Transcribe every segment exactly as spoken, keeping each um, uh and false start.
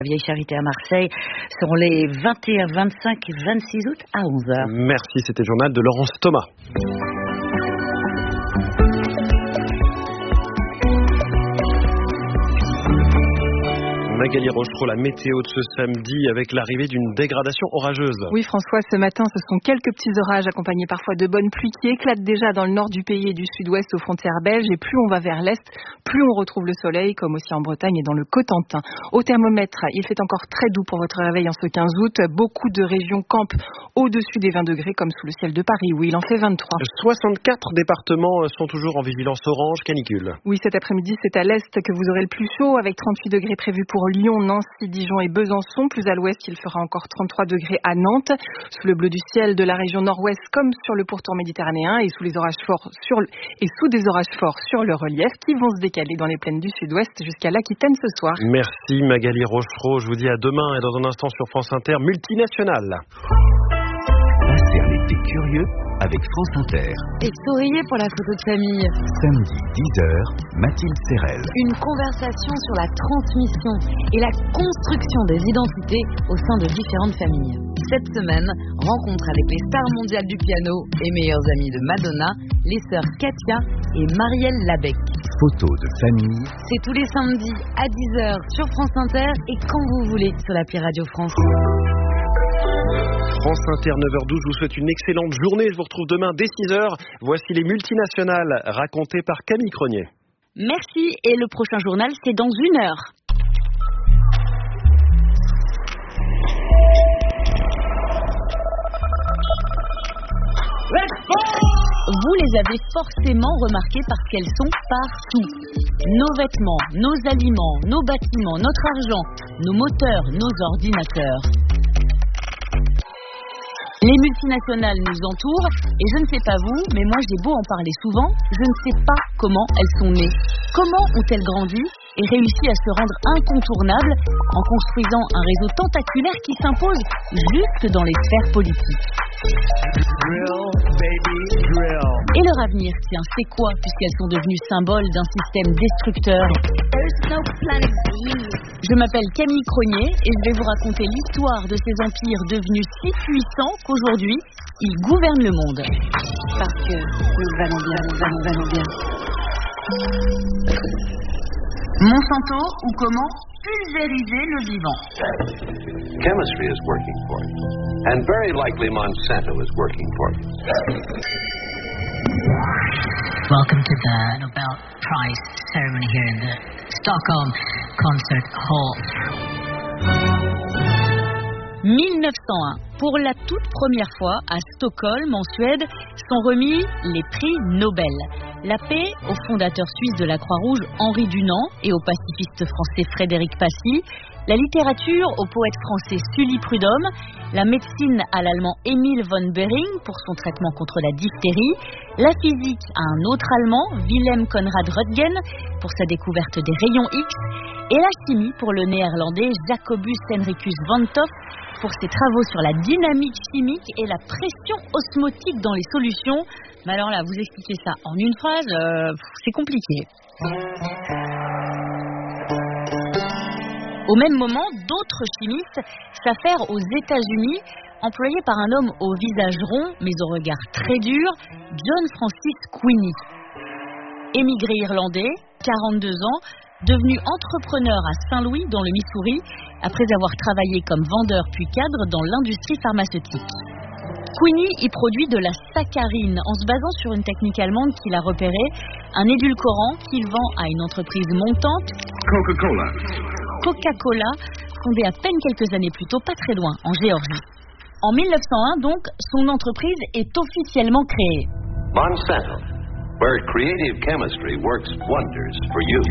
La Vieille Charité à Marseille seront les vingt et un, vingt-cinq et vingt-six août à onze heures. Merci, c'était le journal de Laurence Thomas. Magali Rochereau, la météo de ce samedi avec l'arrivée d'une dégradation orageuse. Oui François, ce matin ce sont quelques petits orages accompagnés parfois de bonnes pluies qui éclatent déjà dans le nord du pays et du sud-ouest aux frontières belges, et plus on va vers l'est, plus on retrouve le soleil, comme aussi en Bretagne et dans le Cotentin. Au thermomètre, il fait encore très doux pour votre réveil en ce quinze août. Beaucoup de régions campent au-dessus des vingt degrés, comme sous le ciel de Paris où il en fait vingt-trois. soixante-quatre départements sont toujours en vigilance orange canicule. Oui, cet après-midi c'est à l'est que vous aurez le plus chaud, avec trente-huit degrés prévus pour Lyon, Nancy, Dijon et Besançon. Plus à l'ouest, il fera encore trente-trois degrés à Nantes. Sous le bleu du ciel de la région nord-ouest, comme sur le pourtour méditerranéen, et sous les orages forts sur le... et sous des orages forts sur le relief, qui vont se décaler dans les plaines du sud-ouest jusqu'à l'Aquitaine ce soir. Merci Magali Rochereau. Je vous dis à demain et dans un instant sur France Inter, Multinationale. Passez un été curieux avec France Inter. Et souriez pour la photo de famille. Samedi dix heures, Mathilde Serrel. Une conversation sur la transmission et la construction des identités au sein de différentes familles. Cette semaine, rencontre avec les stars mondiales du piano et meilleures amies de Madonna, les sœurs Katia et Marielle Labec. Photos de famille. C'est tous les samedis à dix heures sur France Inter et quand vous voulez sur l'appli Radio France. France Inter, neuf heures douze, je vous souhaite une excellente journée. Je vous retrouve demain dès six heures. Voici les Multinationales, racontées par Camille Cronier. Merci, et le prochain journal, c'est dans une heure. Vous les avez forcément remarquées parce qu'elles sont partout. Nos vêtements, nos aliments, nos bâtiments, notre argent, nos moteurs, nos ordinateurs. Les multinationales nous entourent et je ne sais pas vous, mais moi j'ai beau en parler souvent, je ne sais pas comment elles sont nées. Comment ont-elles grandi et réussi à se rendre incontournables en construisant un réseau tentaculaire qui s'impose jusque dans les sphères politiques. Drill, baby, drill. Et leur avenir, tiens, c'est quoi puisqu'elles sont devenues symboles d'un système destructeur? Je m'appelle Camille Cronier et je vais vous raconter l'histoire de ces empires devenus si puissants qu'aujourd'hui, ils gouvernent le monde. Parce que nous allons bien, nous allons, nous allons bien. Monsanto, ou comment pulvériser le vivant. Chemistry is working for you. And very likely Monsanto is working for you. Welcome to the Nobel Prize ceremony here in the Stockholm Concert Hall. mille neuf cent un. Pour la toute première fois, à Stockholm, en Suède, sont remis les prix Nobel. La paix au fondateur suisse de la Croix-Rouge Henri Dunant et au pacifiste français Frédéric Passy, la littérature au poète français Sully Prudhomme, la médecine à l'allemand Emil von Behring pour son traitement contre la diphtérie, la physique à un autre allemand, Wilhelm Conrad Röntgen, pour sa découverte des rayons X, et la chimie pour le néerlandais Jacobus Henricus van 't Hoff pour ses travaux sur la dynamique chimique et la pression osmotique dans les solutions. Mais alors là, vous expliquez ça en une phrase, euh, c'est compliqué. Au même moment, d'autres chimistes s'affairent aux États-Unis, employés par un homme au visage rond, mais au regard très dur, John Francis Quinney. Émigré irlandais, quarante-deux ans, devenu entrepreneur à Saint-Louis, dans le Missouri, après avoir travaillé comme vendeur puis cadre dans l'industrie pharmaceutique. Quinney y produit de la saccharine en se basant sur une technique allemande qu'il a repérée, un édulcorant qu'il vend à une entreprise montante, Coca-Cola. Coca-Cola, fondée à peine quelques années plus tôt, pas très loin, en Géorgie. En mille neuf cent un, donc, son entreprise est officiellement créée. Monsanto, where creative chemistry works wonders for you.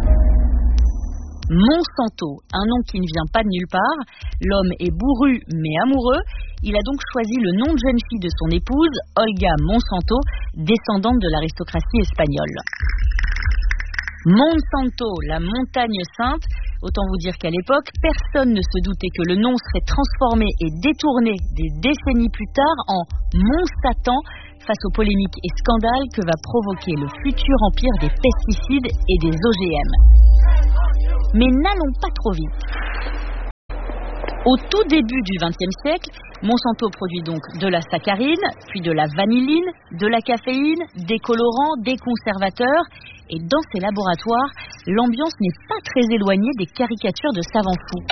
Monsanto, un nom qui ne vient pas de nulle part. L'homme est bourru mais amoureux. Il a donc choisi le nom de jeune fille de son épouse, Olga Monsanto, descendante de l'aristocratie espagnole. Monsanto, la montagne sainte. Autant vous dire qu'à l'époque, personne ne se doutait que le nom serait transformé et détourné des décennies plus tard en Monsatan, face aux polémiques et scandales que va provoquer le futur empire des pesticides et des O G M. Mais n'allons pas trop vite. Au tout début du vingtième siècle, Monsanto produit donc de la saccharine, puis de la vanilline, de la caféine, des colorants, des conservateurs. Et dans ces laboratoires, l'ambiance n'est pas très éloignée des caricatures de savants fous.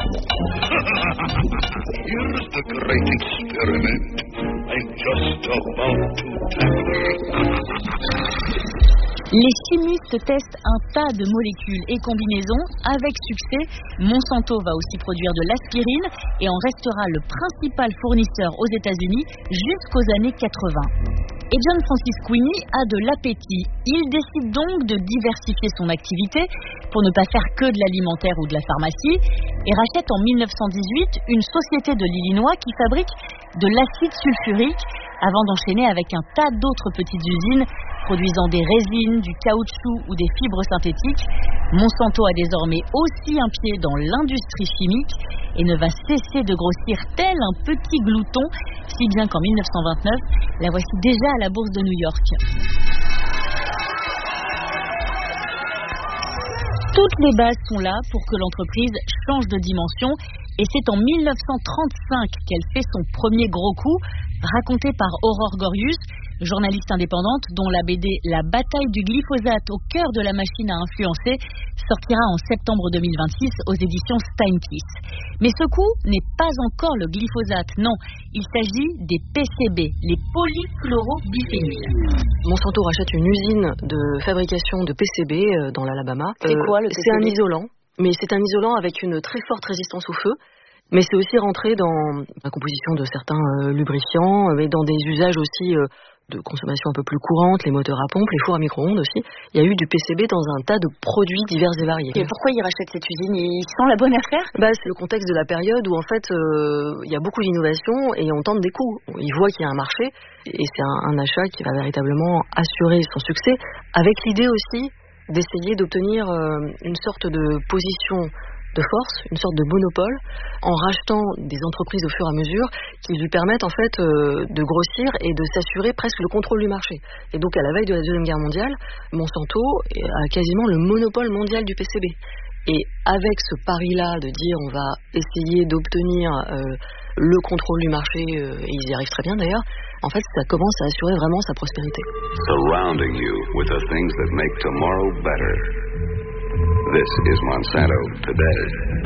Here's the great experiment I'm just about to tackle. Les chimistes testent un tas de molécules et combinaisons avec succès. Monsanto va aussi produire de l'aspirine et en restera le principal fournisseur aux États-Unis jusqu'aux années quatre-vingts. Et John Francis Queeny a de l'appétit. Il décide donc de diversifier son activité pour ne pas faire que de l'alimentaire ou de la pharmacie et rachète en mille neuf cent dix-huit une société de l'Illinois qui fabrique de l'acide sulfurique avant d'enchaîner avec un tas d'autres petites usines produisant des résines, du caoutchouc ou des fibres synthétiques. Monsanto a désormais aussi un pied dans l'industrie chimique et ne va cesser de grossir tel un petit glouton, si bien qu'en mille neuf cent vingt-neuf, la voici déjà à la bourse de New York. Toutes les bases sont là pour que l'entreprise change de dimension et c'est en mille neuf cent trente-cinq qu'elle fait son premier gros coup, raconté par Aurore Gorius, journaliste indépendante dont la B D La bataille du glyphosate au cœur de la machine à influencer sortira en septembre deux mille vingt-six aux éditions Steinkiss. Mais ce coup n'est pas encore le glyphosate, non, il s'agit des P C B, les polychlorobiphényls. Monsanto rachète une usine de fabrication de P C B dans l'Alabama. C'est euh, quoi le P C B ? C'est un isolant, mais c'est un isolant avec une très forte résistance au feu. Mais c'est aussi rentré dans la composition de certains euh, lubrifiants, mais dans des usages aussi euh, de consommation un peu plus courante, les moteurs à pompe, les fours à micro-ondes aussi. Il y a eu du P C B dans un tas de produits divers et variés. Et pourquoi ils rachètent cette usine ? Ils sent la bonne affaire ? Bah, c'est le contexte de la période où en fait euh, il y a beaucoup d'innovations et on tente des coups. Ils voient qu'il y a un marché et c'est un, un achat qui va véritablement assurer son succès, avec l'idée aussi d'essayer d'obtenir euh, une sorte de position de force, une sorte de monopole, en rachetant des entreprises au fur et à mesure qui lui permettent en fait euh, de grossir et de s'assurer presque le contrôle du marché. Et donc à la veille de la Deuxième Guerre mondiale, Monsanto a quasiment le monopole mondial du P C B. Et avec ce pari-là de dire on va essayer d'obtenir euh, le contrôle du marché, euh, et ils y arrivent très bien d'ailleurs, en fait ça commence à assurer vraiment sa prospérité. Surrounding you with the things that make tomorrow better. This is Monsanto today.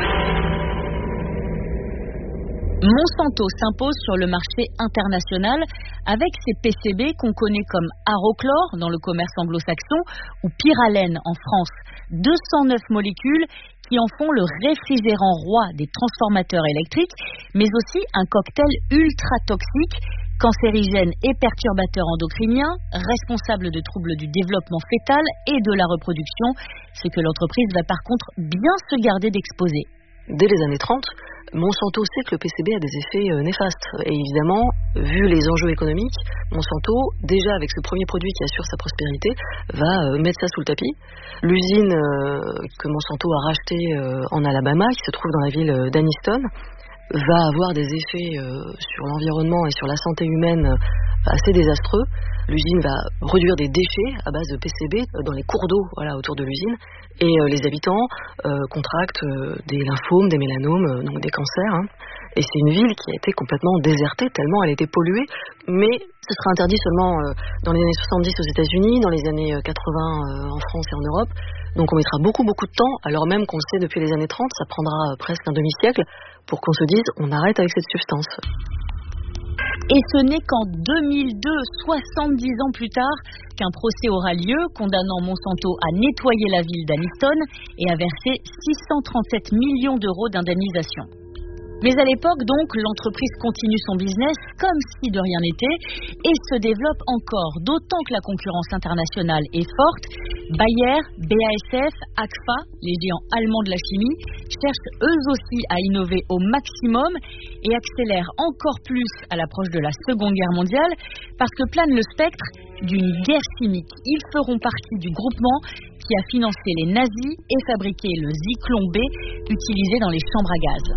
Monsanto s'impose sur le marché international avec ses P C B qu'on connaît comme Arochlor dans le commerce anglo-saxon ou Pyralène en France. deux cent neuf molécules qui en font le réfrigérant roi des transformateurs électriques, mais aussi un cocktail ultra toxique, cancérigène et perturbateur endocrinien, responsable de troubles du développement fœtal et de la reproduction, ce que l'entreprise va par contre bien se garder d'exposer. Dès les années trente, Monsanto sait que le P C B a des effets euh, néfastes. Et évidemment, vu les enjeux économiques, Monsanto, déjà avec ce premier produit qui assure sa prospérité, va euh, mettre ça sous le tapis. L'usine euh, que Monsanto a rachetée euh, en Alabama, qui se trouve dans la ville d'Anniston, va avoir des effets euh, sur l'environnement et sur la santé humaine euh, assez désastreux. L'usine va produire des déchets à base de P C B dans les cours d'eau voilà, autour de l'usine. Et euh, les habitants euh, contractent euh, des lymphomes, des mélanomes, euh, donc des cancers. Hein. Et c'est une ville qui a été complètement désertée tellement elle était polluée. Mais ce sera interdit seulement euh, dans les années soixante-dix aux États-Unis, dans les années quatre-vingts euh, en France et en Europe. Donc on mettra beaucoup beaucoup de temps, alors même qu'on le sait depuis les années trente, ça prendra euh, presque un demi-siècle pour qu'on se dise on arrête avec cette substance. Et ce n'est qu'en deux mille deux, soixante-dix ans plus tard, qu'un procès aura lieu condamnant Monsanto à nettoyer la ville d'Anniston et à verser six cent trente-sept millions d'euros d'indemnisation. Mais à l'époque, donc, l'entreprise continue son business comme si de rien n'était et se développe encore, d'autant que la concurrence internationale est forte. Bayer, B A S F, Agfa, les géants allemands de la chimie, cherchent eux aussi à innover au maximum et accélèrent encore plus à l'approche de la Seconde Guerre mondiale parce que plane le spectre d'une guerre chimique. Ils feront partie du groupement qui a financé les nazis et fabriqué le Zyklon B utilisé dans les chambres à gaz.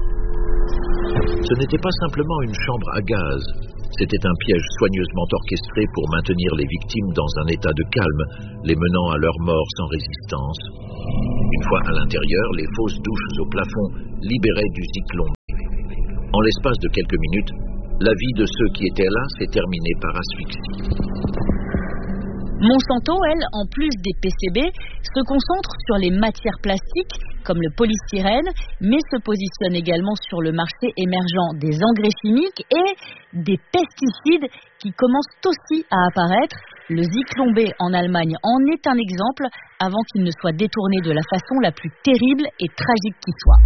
Ce n'était pas simplement une chambre à gaz, c'était un piège soigneusement orchestré pour maintenir les victimes dans un état de calme, les menant à leur mort sans résistance. Une fois à l'intérieur, les fausses douches au plafond libéraient du Zyklon. En l'espace de quelques minutes, la vie de ceux qui étaient là s'est terminée par asphyxie. Monsanto, elle, en plus des P C B, se concentre sur les matières plastiques, comme le polystyrène, mais se positionne également sur le marché émergent des engrais chimiques et des pesticides qui commencent aussi à apparaître. Le Zyklon B en Allemagne en est un exemple, avant qu'il ne soit détourné de la façon la plus terrible et tragique qui soit.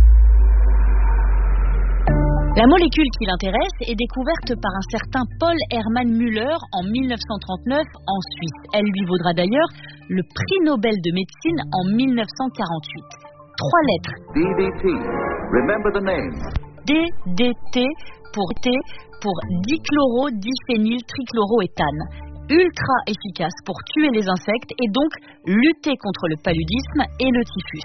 La molécule qui l'intéresse est découverte par un certain Paul Hermann Müller en mille neuf cent trente-neuf en Suisse. Elle lui vaudra d'ailleurs le prix Nobel de médecine en mille neuf cent quarante-huit. Trois lettres. D D T. Remember the name. D D T pour T pour dichloro-diphényltrichloroéthane. Ultra efficace pour tuer les insectes et donc lutter contre le paludisme et le typhus.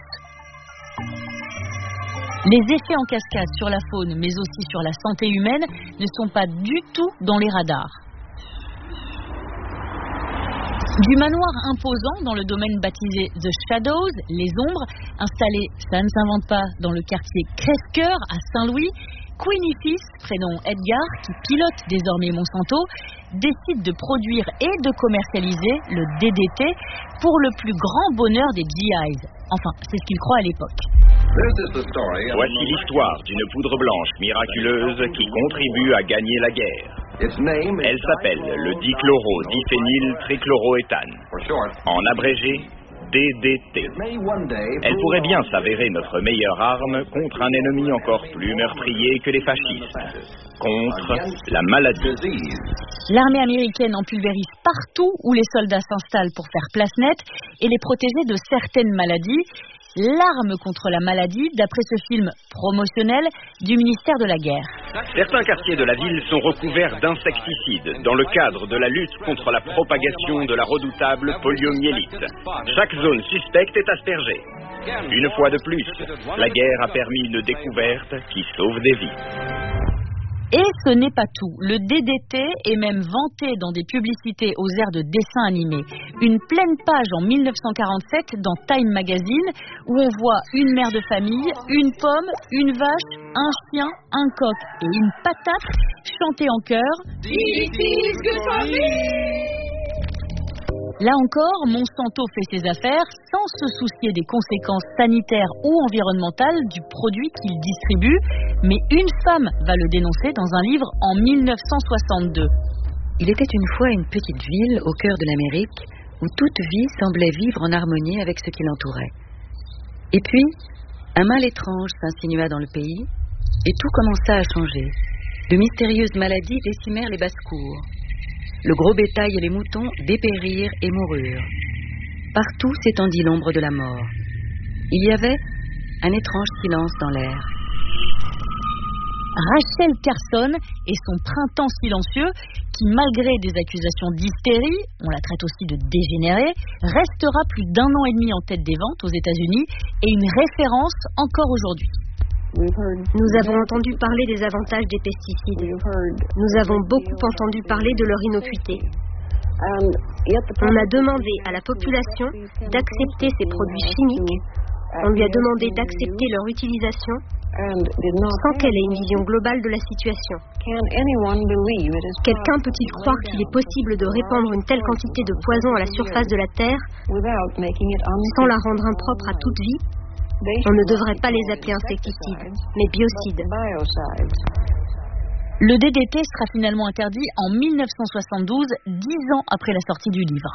Les effets en cascade sur la faune, mais aussi sur la santé humaine, ne sont pas du tout dans les radars. Du manoir imposant dans le domaine baptisé The Shadows, les ombres, installé, ça ne s'invente pas, dans le quartier Crèvecoeur à Saint-Louis, Queenie Fils, prénom Edgar, qui pilote désormais Monsanto, décide de produire et de commercialiser le D D T pour le plus grand bonheur des G Is. Enfin, c'est ce qu'il croit à l'époque. Voici l'histoire d'une poudre blanche miraculeuse qui contribue à gagner la guerre. Elle s'appelle le dichloro-diphényltrichloroéthane. En abrégé, D D T. Elle pourrait bien s'avérer notre meilleure arme contre un ennemi encore plus meurtrier que les fascistes, contre la maladie. L'armée américaine en pulvérise partout où les soldats s'installent pour faire place nette et les protéger de certaines maladies. L'arme contre la maladie, d'après ce film promotionnel du ministère de la Guerre. Certains quartiers de la ville sont recouverts d'insecticides dans le cadre de la lutte contre la propagation de la redoutable poliomyélite. Chaque zone suspecte est aspergée. Une fois de plus, la guerre a permis une découverte qui sauve des vies. Et ce n'est pas tout. Le D D T est même vanté dans des publicités aux airs de dessins animés. Une pleine page en mille neuf cent quarante-sept dans Time Magazine où on voit une mère de famille, une pomme, une vache, un chien, un coq et une patate chanter en chœur. Là encore, Monsanto fait ses affaires sans se soucier des conséquences sanitaires ou environnementales du produit qu'il distribue, mais une femme va le dénoncer dans un livre en mille neuf cent soixante-deux. Il était une fois une petite ville au cœur de l'Amérique où toute vie semblait vivre en harmonie avec ce qui l'entourait. Et puis, un mal étrange s'insinua dans le pays et tout commença à changer. De mystérieuses maladies décimèrent les basses-cours. Le gros bétail et les moutons dépérirent et moururent. Partout s'étendit l'ombre de la mort. Il y avait un étrange silence dans l'air. Rachel Carson et son printemps silencieux, qui malgré des accusations d'hystérie, on la traite aussi de dégénérée, restera plus d'un an et demi en tête des ventes aux États-Unis et une référence encore aujourd'hui. Nous avons entendu parler des avantages des pesticides. Nous avons beaucoup entendu parler de leur innocuité. On a demandé à la population d'accepter ces produits chimiques. On lui a demandé d'accepter leur utilisation sans qu'elle ait une vision globale de la situation. Quelqu'un peut-il croire qu'il est possible de répandre une telle quantité de poison à la surface de la Terre sans la rendre impropre à toute vie ? On ne devrait pas les appeler insecticides, mais biocides. Le D D T sera finalement interdit en mille neuf cent soixante-douze, dix ans après la sortie du livre.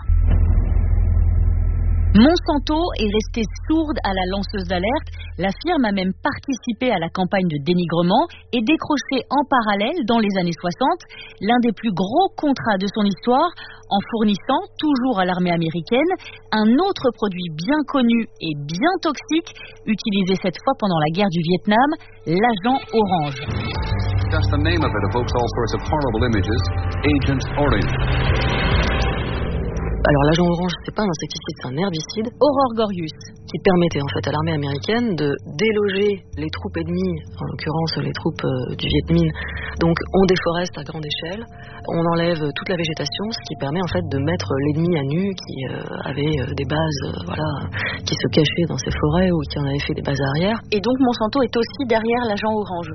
Monsanto est restée sourde à la lanceuse d'alerte. La firme a même participé à la campagne de dénigrement et décroché en parallèle, dans les années soixante, l'un des plus gros contrats de son histoire en fournissant, toujours à l'armée américaine, un autre produit bien connu et bien toxique, utilisé cette fois pendant la guerre du Vietnam, l'agent orange. Just the name of it evokes all sorts of horrible images. Agent Orange. Alors l'agent orange, c'est pas un insecticide, c'est un herbicide. Aurore Gorius. Qui permettait en fait à l'armée américaine de déloger les troupes ennemies, en l'occurrence les troupes euh, du Viet Minh. Donc on déforeste à grande échelle, on enlève toute la végétation, ce qui permet en fait de mettre l'ennemi à nu qui euh, avait euh, des bases, euh, voilà, qui se cachaient dans ces forêts ou qui en avait fait des bases arrière. Et donc Monsanto est aussi derrière l'agent orange. Monsanto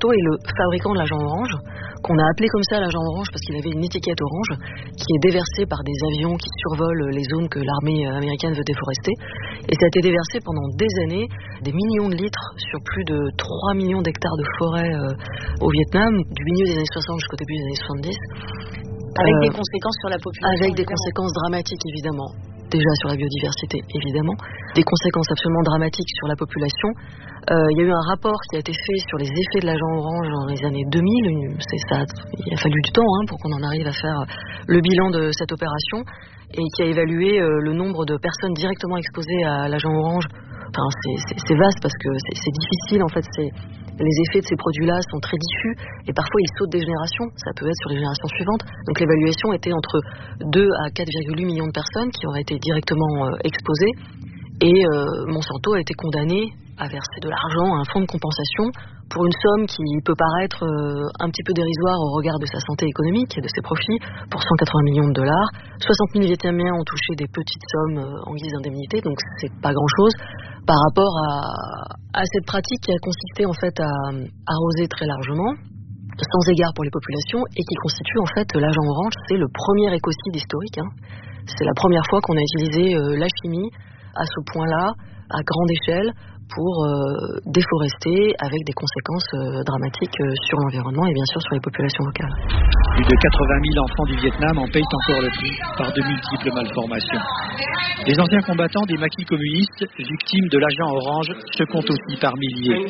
Monsanto est le fabricant de l'agent orange, qu'on a appelé comme ça l'agent orange parce qu'il avait une étiquette orange qui est déversée par des avions qui survolent les zones que l'armée américaine veut déforester. Et ça a été déversé pendant des années, des millions de litres sur plus de trois millions d'hectares de forêt euh, au Vietnam, du milieu des années soixante jusqu'au début des années soixante-dix. Avec euh, des conséquences sur la population. Avec des conséquences dramatiques, évidemment. Déjà sur la biodiversité, évidemment. Des conséquences absolument dramatiques sur la population. Euh, il y a eu un rapport qui a été fait sur les effets de l'agent orange dans les années deux mille. Une, c'est ça, il a fallu du temps hein, pour qu'on en arrive à faire le bilan de cette opération et qui a évalué euh, le nombre de personnes directement exposées à l'agent orange. Enfin, c'est, c'est, c'est vaste parce que c'est, c'est difficile en fait. C'est, les effets de ces produits-là sont très diffus et parfois ils sautent des générations. Ça peut être sur les générations suivantes. Donc l'évaluation était entre deux à quatre virgule huit millions de personnes qui auraient été directement euh, exposées. Et euh, Monsanto a été condamné à verser de l'argent à un fonds de compensation pour une somme qui peut paraître euh, un petit peu dérisoire au regard de sa santé économique et de ses profits, pour cent quatre-vingts millions de dollars. soixante mille Vietnamiens ont touché des petites sommes euh, en guise d'indemnité, donc c'est pas grand-chose par rapport à, à cette pratique qui a consisté en fait à arroser très largement, sans égard pour les populations, et qui constitue en fait l'agent orange. C'est le premier écocide historique. Hein. C'est la première fois qu'on a utilisé euh, la chimie à ce point-là, à grande échelle, pour euh, déforester avec des conséquences euh, dramatiques euh, sur l'environnement et bien sûr sur les populations locales. Plus de quatre-vingt mille enfants du Vietnam en payent encore le prix par de multiples malformations. Les anciens combattants des maquis communistes, victimes de l'agent orange, se comptent aussi par milliers.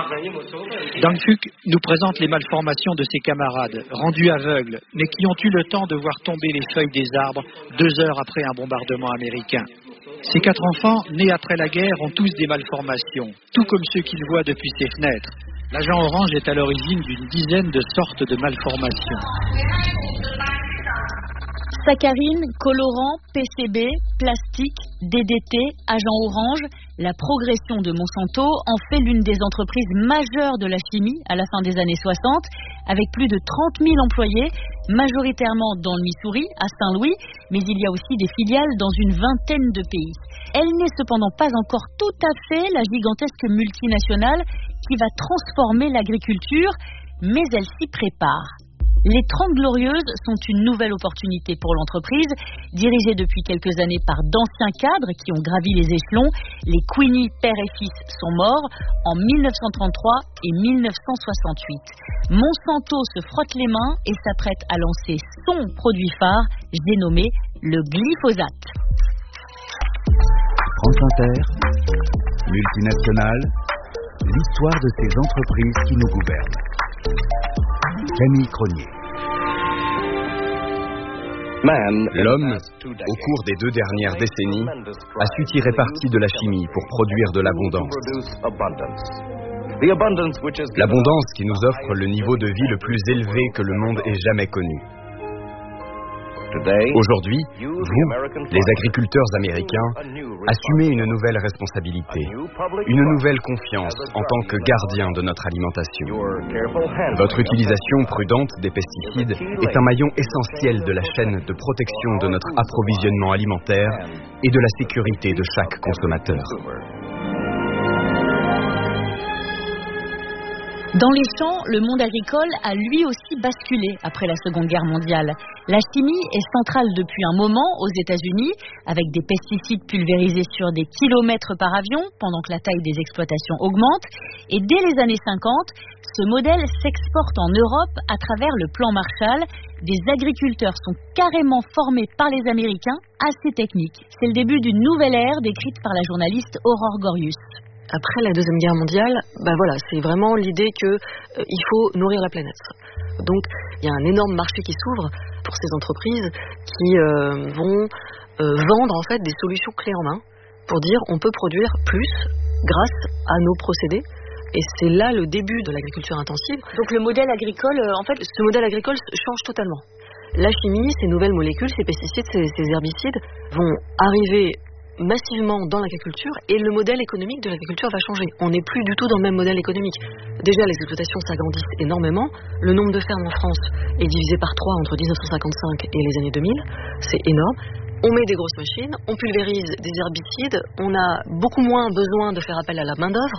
Dang Phuc nous présente les malformations de ses camarades, rendus aveugles, mais qui ont eu le temps de voir tomber les feuilles des arbres deux heures après un bombardement américain. Ces quatre enfants, nés après la guerre, ont tous des malformations, tout comme ceux qu'ils voient depuis ces fenêtres. L'agent orange est à l'origine d'une dizaine de sortes de malformations. Saccharine, colorant, P C B, plastique, D D T, agent orange, la progression de Monsanto en fait l'une des entreprises majeures de la chimie à la fin des années soixante, avec plus de trente mille employés, majoritairement dans le Missouri, à Saint-Louis, mais il y a aussi des filiales dans une vingtaine de pays. Elle n'est cependant pas encore tout à fait la gigantesque multinationale qui va transformer l'agriculture, mais elle s'y prépare. Les trente Glorieuses sont une nouvelle opportunité pour l'entreprise, dirigée depuis quelques années par d'anciens cadres qui ont gravi les échelons. Les Queeny, père et fils, sont morts en mille neuf cent trente-trois et mille neuf cent soixante-huit. Monsanto se frotte les mains et s'apprête à lancer son produit phare, j'ai nommé le glyphosate. France Inter, multinationale, l'histoire de ces entreprises qui nous gouvernent. Camille Cronier. L'homme, au cours des deux dernières décennies, a su tirer parti de la chimie pour produire de l'abondance. L'abondance qui nous offre le niveau de vie le plus élevé que le monde ait jamais connu. Aujourd'hui, vous, les agriculteurs américains, assumez une nouvelle responsabilité, une nouvelle confiance en tant que gardiens de notre alimentation. Votre utilisation prudente des pesticides est un maillon essentiel de la chaîne de protection de notre approvisionnement alimentaire et de la sécurité de chaque consommateur. Dans les champs, le monde agricole a lui aussi basculé après la Seconde Guerre mondiale. La chimie est centrale depuis un moment aux États-Unis, avec des pesticides pulvérisés sur des kilomètres par avion, pendant que la taille des exploitations augmente. Et dès les années cinquante, ce modèle s'exporte en Europe à travers le plan Marshall. Des agriculteurs sont carrément formés par les Américains à ces techniques. C'est le début d'une nouvelle ère décrite par la journaliste Aurore Gorius. Après la Deuxième Guerre mondiale, bah voilà, c'est vraiment l'idée qu'il euh, faut nourrir la planète. Donc, il y a un énorme marché qui s'ouvre pour ces entreprises qui euh, vont euh, vendre en fait des solutions clés en main pour dire on peut produire plus grâce à nos procédés. Et c'est là le début de l'agriculture intensive. Donc le modèle agricole, euh, en fait, ce modèle agricole change totalement. La chimie, ces nouvelles molécules, ces pesticides, ces, ces herbicides vont arriver massivement dans l'agriculture et le modèle économique de l'agriculture va changer. On n'est plus du tout dans le même modèle économique. Déjà, les exploitations s'agrandissent énormément. Le nombre de fermes en France est divisé par trois entre dix-neuf cent cinquante-cinq et les années deux mille. C'est énorme. On met des grosses machines, on pulvérise des herbicides, on a beaucoup moins besoin de faire appel à la main-d'œuvre.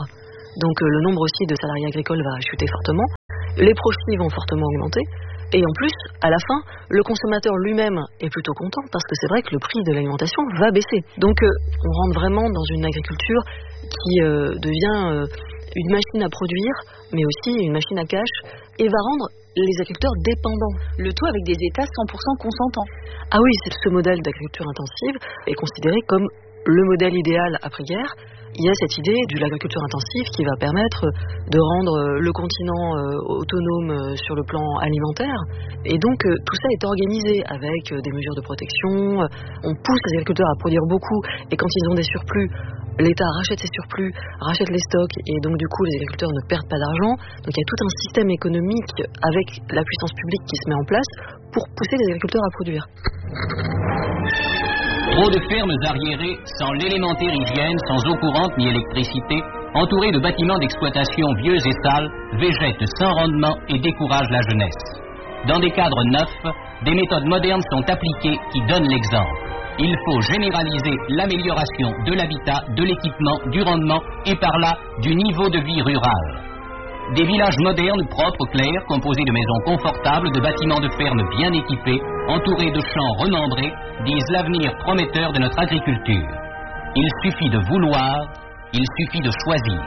donc euh, le nombre aussi de salariés agricoles va chuter fortement, les profits vont fortement augmenter, et en plus, à la fin, le consommateur lui-même est plutôt content, parce que c'est vrai que le prix de l'alimentation va baisser. Donc euh, on rentre vraiment dans une agriculture qui euh, devient euh, une machine à produire, mais aussi une machine à cash, et va rendre les agriculteurs dépendants. Le tout avec des États cent pour cent consentants. Ah oui, c'est ce modèle d'agriculture intensive est considéré comme le modèle idéal après-guerre. Il y a cette idée de l'agriculture intensive qui va permettre de rendre le continent autonome sur le plan alimentaire. Et donc tout ça est organisé avec des mesures de protection. On pousse les agriculteurs à produire beaucoup, et quand ils ont des surplus, l'État rachète ces surplus, rachète les stocks, et donc du coup les agriculteurs ne perdent pas d'argent. Donc il y a tout un système économique avec la puissance publique qui se met en place pour pousser les agriculteurs à produire. Trop de fermes arriérées, sans l'élémentaire hygiène, sans eau courante ni électricité, entourées de bâtiments d'exploitation vieux et sales, végètent sans rendement et découragent la jeunesse. Dans des cadres neufs, des méthodes modernes sont appliquées qui donnent l'exemple. Il faut généraliser l'amélioration de l'habitat, de l'équipement, du rendement et par là du niveau de vie rural. Des villages modernes, propres, clairs, composés de maisons confortables, de bâtiments de fermes bien équipés, entourés de champs remembrés, disent l'avenir prometteur de notre agriculture. Il suffit de vouloir, il suffit de choisir.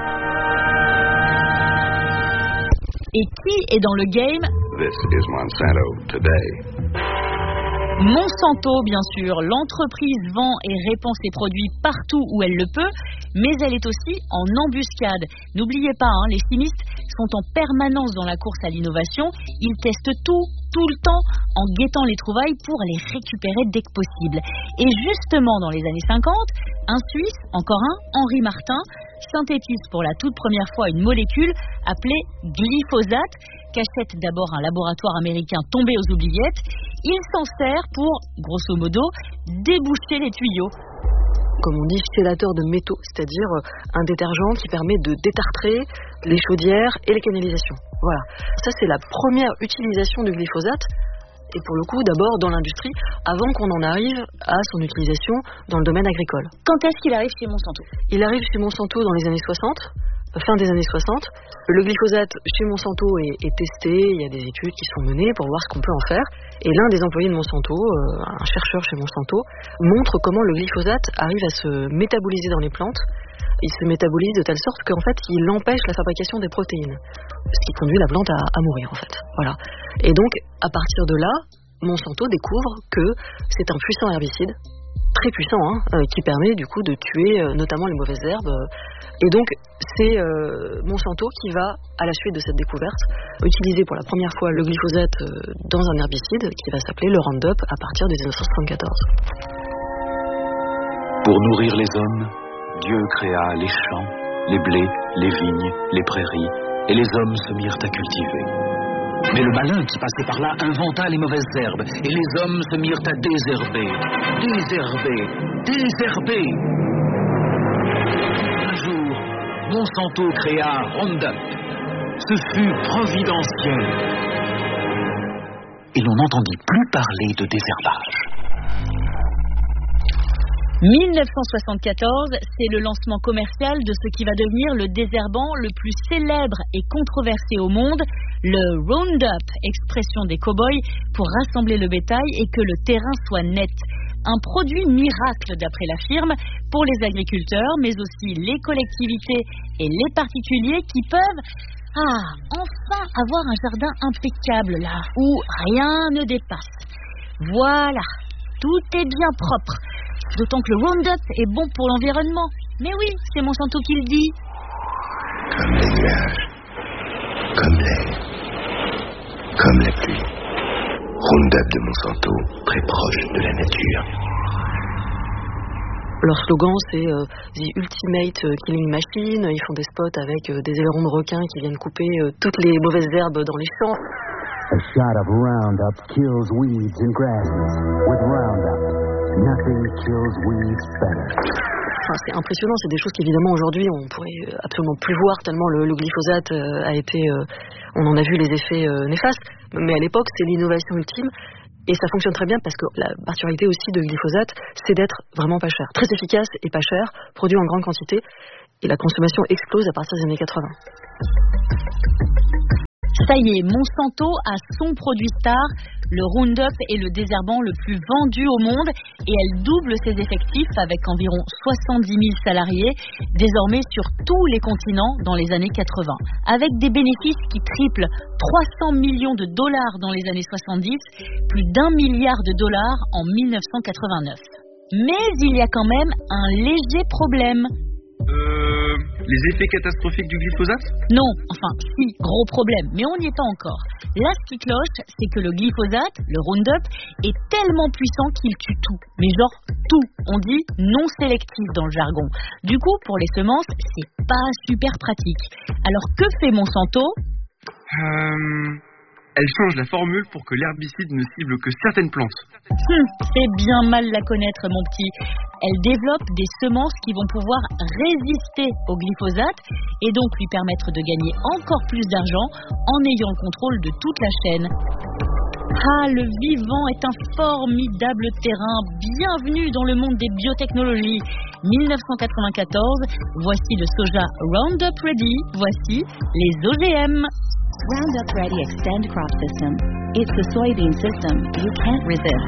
Et qui est dans le game? This is Monsanto today. Monsanto, bien sûr, l'entreprise vend et répand ses produits partout où elle le peut, mais elle est aussi en embuscade. N'oubliez pas, hein, les chimistes sont en permanence dans la course à l'innovation. Ils testent tout, tout le temps, en guettant les trouvailles pour les récupérer dès que possible. Et justement, dans les années cinquante, un Suisse, encore un, Henri Martin, synthétise pour la toute première fois une molécule appelée glyphosate, qu'achète d'abord un laboratoire américain tombé aux oubliettes. Il s'en sert pour, grosso modo, déboucher les tuyaux. Comme on dit, chélateur de métaux, c'est-à-dire un détergent qui permet de détartrer les chaudières et les canalisations. Voilà. Ça, c'est la première utilisation du glyphosate. Et pour le coup, d'abord dans l'industrie, avant qu'on en arrive à son utilisation dans le domaine agricole. Quand est-ce qu'il arrive chez Monsanto? Il arrive chez Monsanto dans les années soixante, fin des années soixante. Le glyphosate chez Monsanto est, est testé, il y a des études qui sont menées pour voir ce qu'on peut en faire. Et l'un des employés de Monsanto, euh, un chercheur chez Monsanto, montre comment le glyphosate arrive à se métaboliser dans les plantes. Il se métabolise de telle sorte qu'en fait, il empêche la fabrication des protéines, ce qui conduit la plante à, à mourir en fait. Voilà. Et donc, à partir de là, Monsanto découvre que c'est un puissant herbicide, très puissant, hein, euh, qui permet du coup de tuer euh, notamment les mauvaises herbes. Et donc, c'est euh, Monsanto qui va, à la suite de cette découverte, utiliser pour la première fois le glyphosate euh, dans un herbicide qui va s'appeler le Roundup à partir de dix-neuf cent soixante-quatorze. Pour nourrir les hommes, Dieu créa les champs, les blés, les vignes, les prairies, et les hommes se mirent à cultiver. Mais le malin qui passait par là inventa les mauvaises herbes, et les hommes se mirent à désherber, désherber, désherber. Un jour, Monsanto créa Roundup. Ce fut providentiel. Et l'on n'entendit plus parler de désherbage. dix-neuf cent soixante-quatorze, c'est le lancement commercial de ce qui va devenir le désherbant le plus célèbre et controversé au monde, le Roundup, expression des cow-boys pour rassembler le bétail et que le terrain soit net. Un produit miracle d'après la firme pour les agriculteurs, mais aussi les collectivités et les particuliers qui peuvent ah, enfin avoir un jardin impeccable là, où rien ne dépasse. Voilà, tout est bien propre. D'autant que le Roundup est bon pour l'environnement. Mais oui, c'est Monsanto qui le dit. Comme les nuages, comme l'air, comme la pluie. Roundup de Monsanto, très proche de la nature. Leur slogan, c'est euh, The Ultimate Killing Machine. Ils font des spots avec euh, des ailerons de requins qui viennent couper euh, toutes les mauvaises herbes dans les champs. A shot of Roundup kills weeds and grasses. With Roundup, nothing kills weeds better. Enfin, c'est impressionnant, c'est des choses qu'évidemment aujourd'hui on pourrait absolument plus voir tellement le, le glyphosate euh, a été, euh, on en a vu les effets euh, néfastes, mais à l'époque c'est l'innovation ultime et ça fonctionne très bien parce que la particularité aussi de glyphosate c'est d'être vraiment pas cher, très efficace et pas cher, produit en grande quantité Et la consommation explose à partir des années quatre-vingts. Ça y est, Monsanto a son produit star, le Roundup est le désherbant le plus vendu au monde et elle double ses effectifs avec environ soixante-dix mille salariés, désormais sur tous les continents dans les années quatre-vingts. Avec des bénéfices qui triplent, trois cents millions de dollars dans les années soixante-dix, plus d'un milliard de dollars en mille neuf cent quatre-vingt-neuf. Mais il y a quand même un léger problème. Euh, les effets catastrophiques du glyphosate ? Non, enfin, si, gros problème, mais on n'y est pas encore. Là, ce qui cloche, c'est que le glyphosate, le Roundup, est tellement puissant qu'il tue tout. Mais genre tout. On dit non sélectif dans le jargon. Du coup, pour les semences, c'est pas super pratique. Alors, que fait Monsanto ? Euh... Elle change la formule pour que l'herbicide ne cible que certaines plantes. Hum, c'est bien mal la connaître, mon petit. Elle développe des semences qui vont pouvoir résister au glyphosate et donc lui permettre de gagner encore plus d'argent en ayant le contrôle de toute la chaîne. Ah, le vivant est un formidable terrain. Bienvenue dans le monde des biotechnologies. mille neuf cent quatre-vingt-quatorze, voici le soja Roundup Ready, voici les O G M. Roundup Ready Extend Crop System. It's the soybean system you can't resist.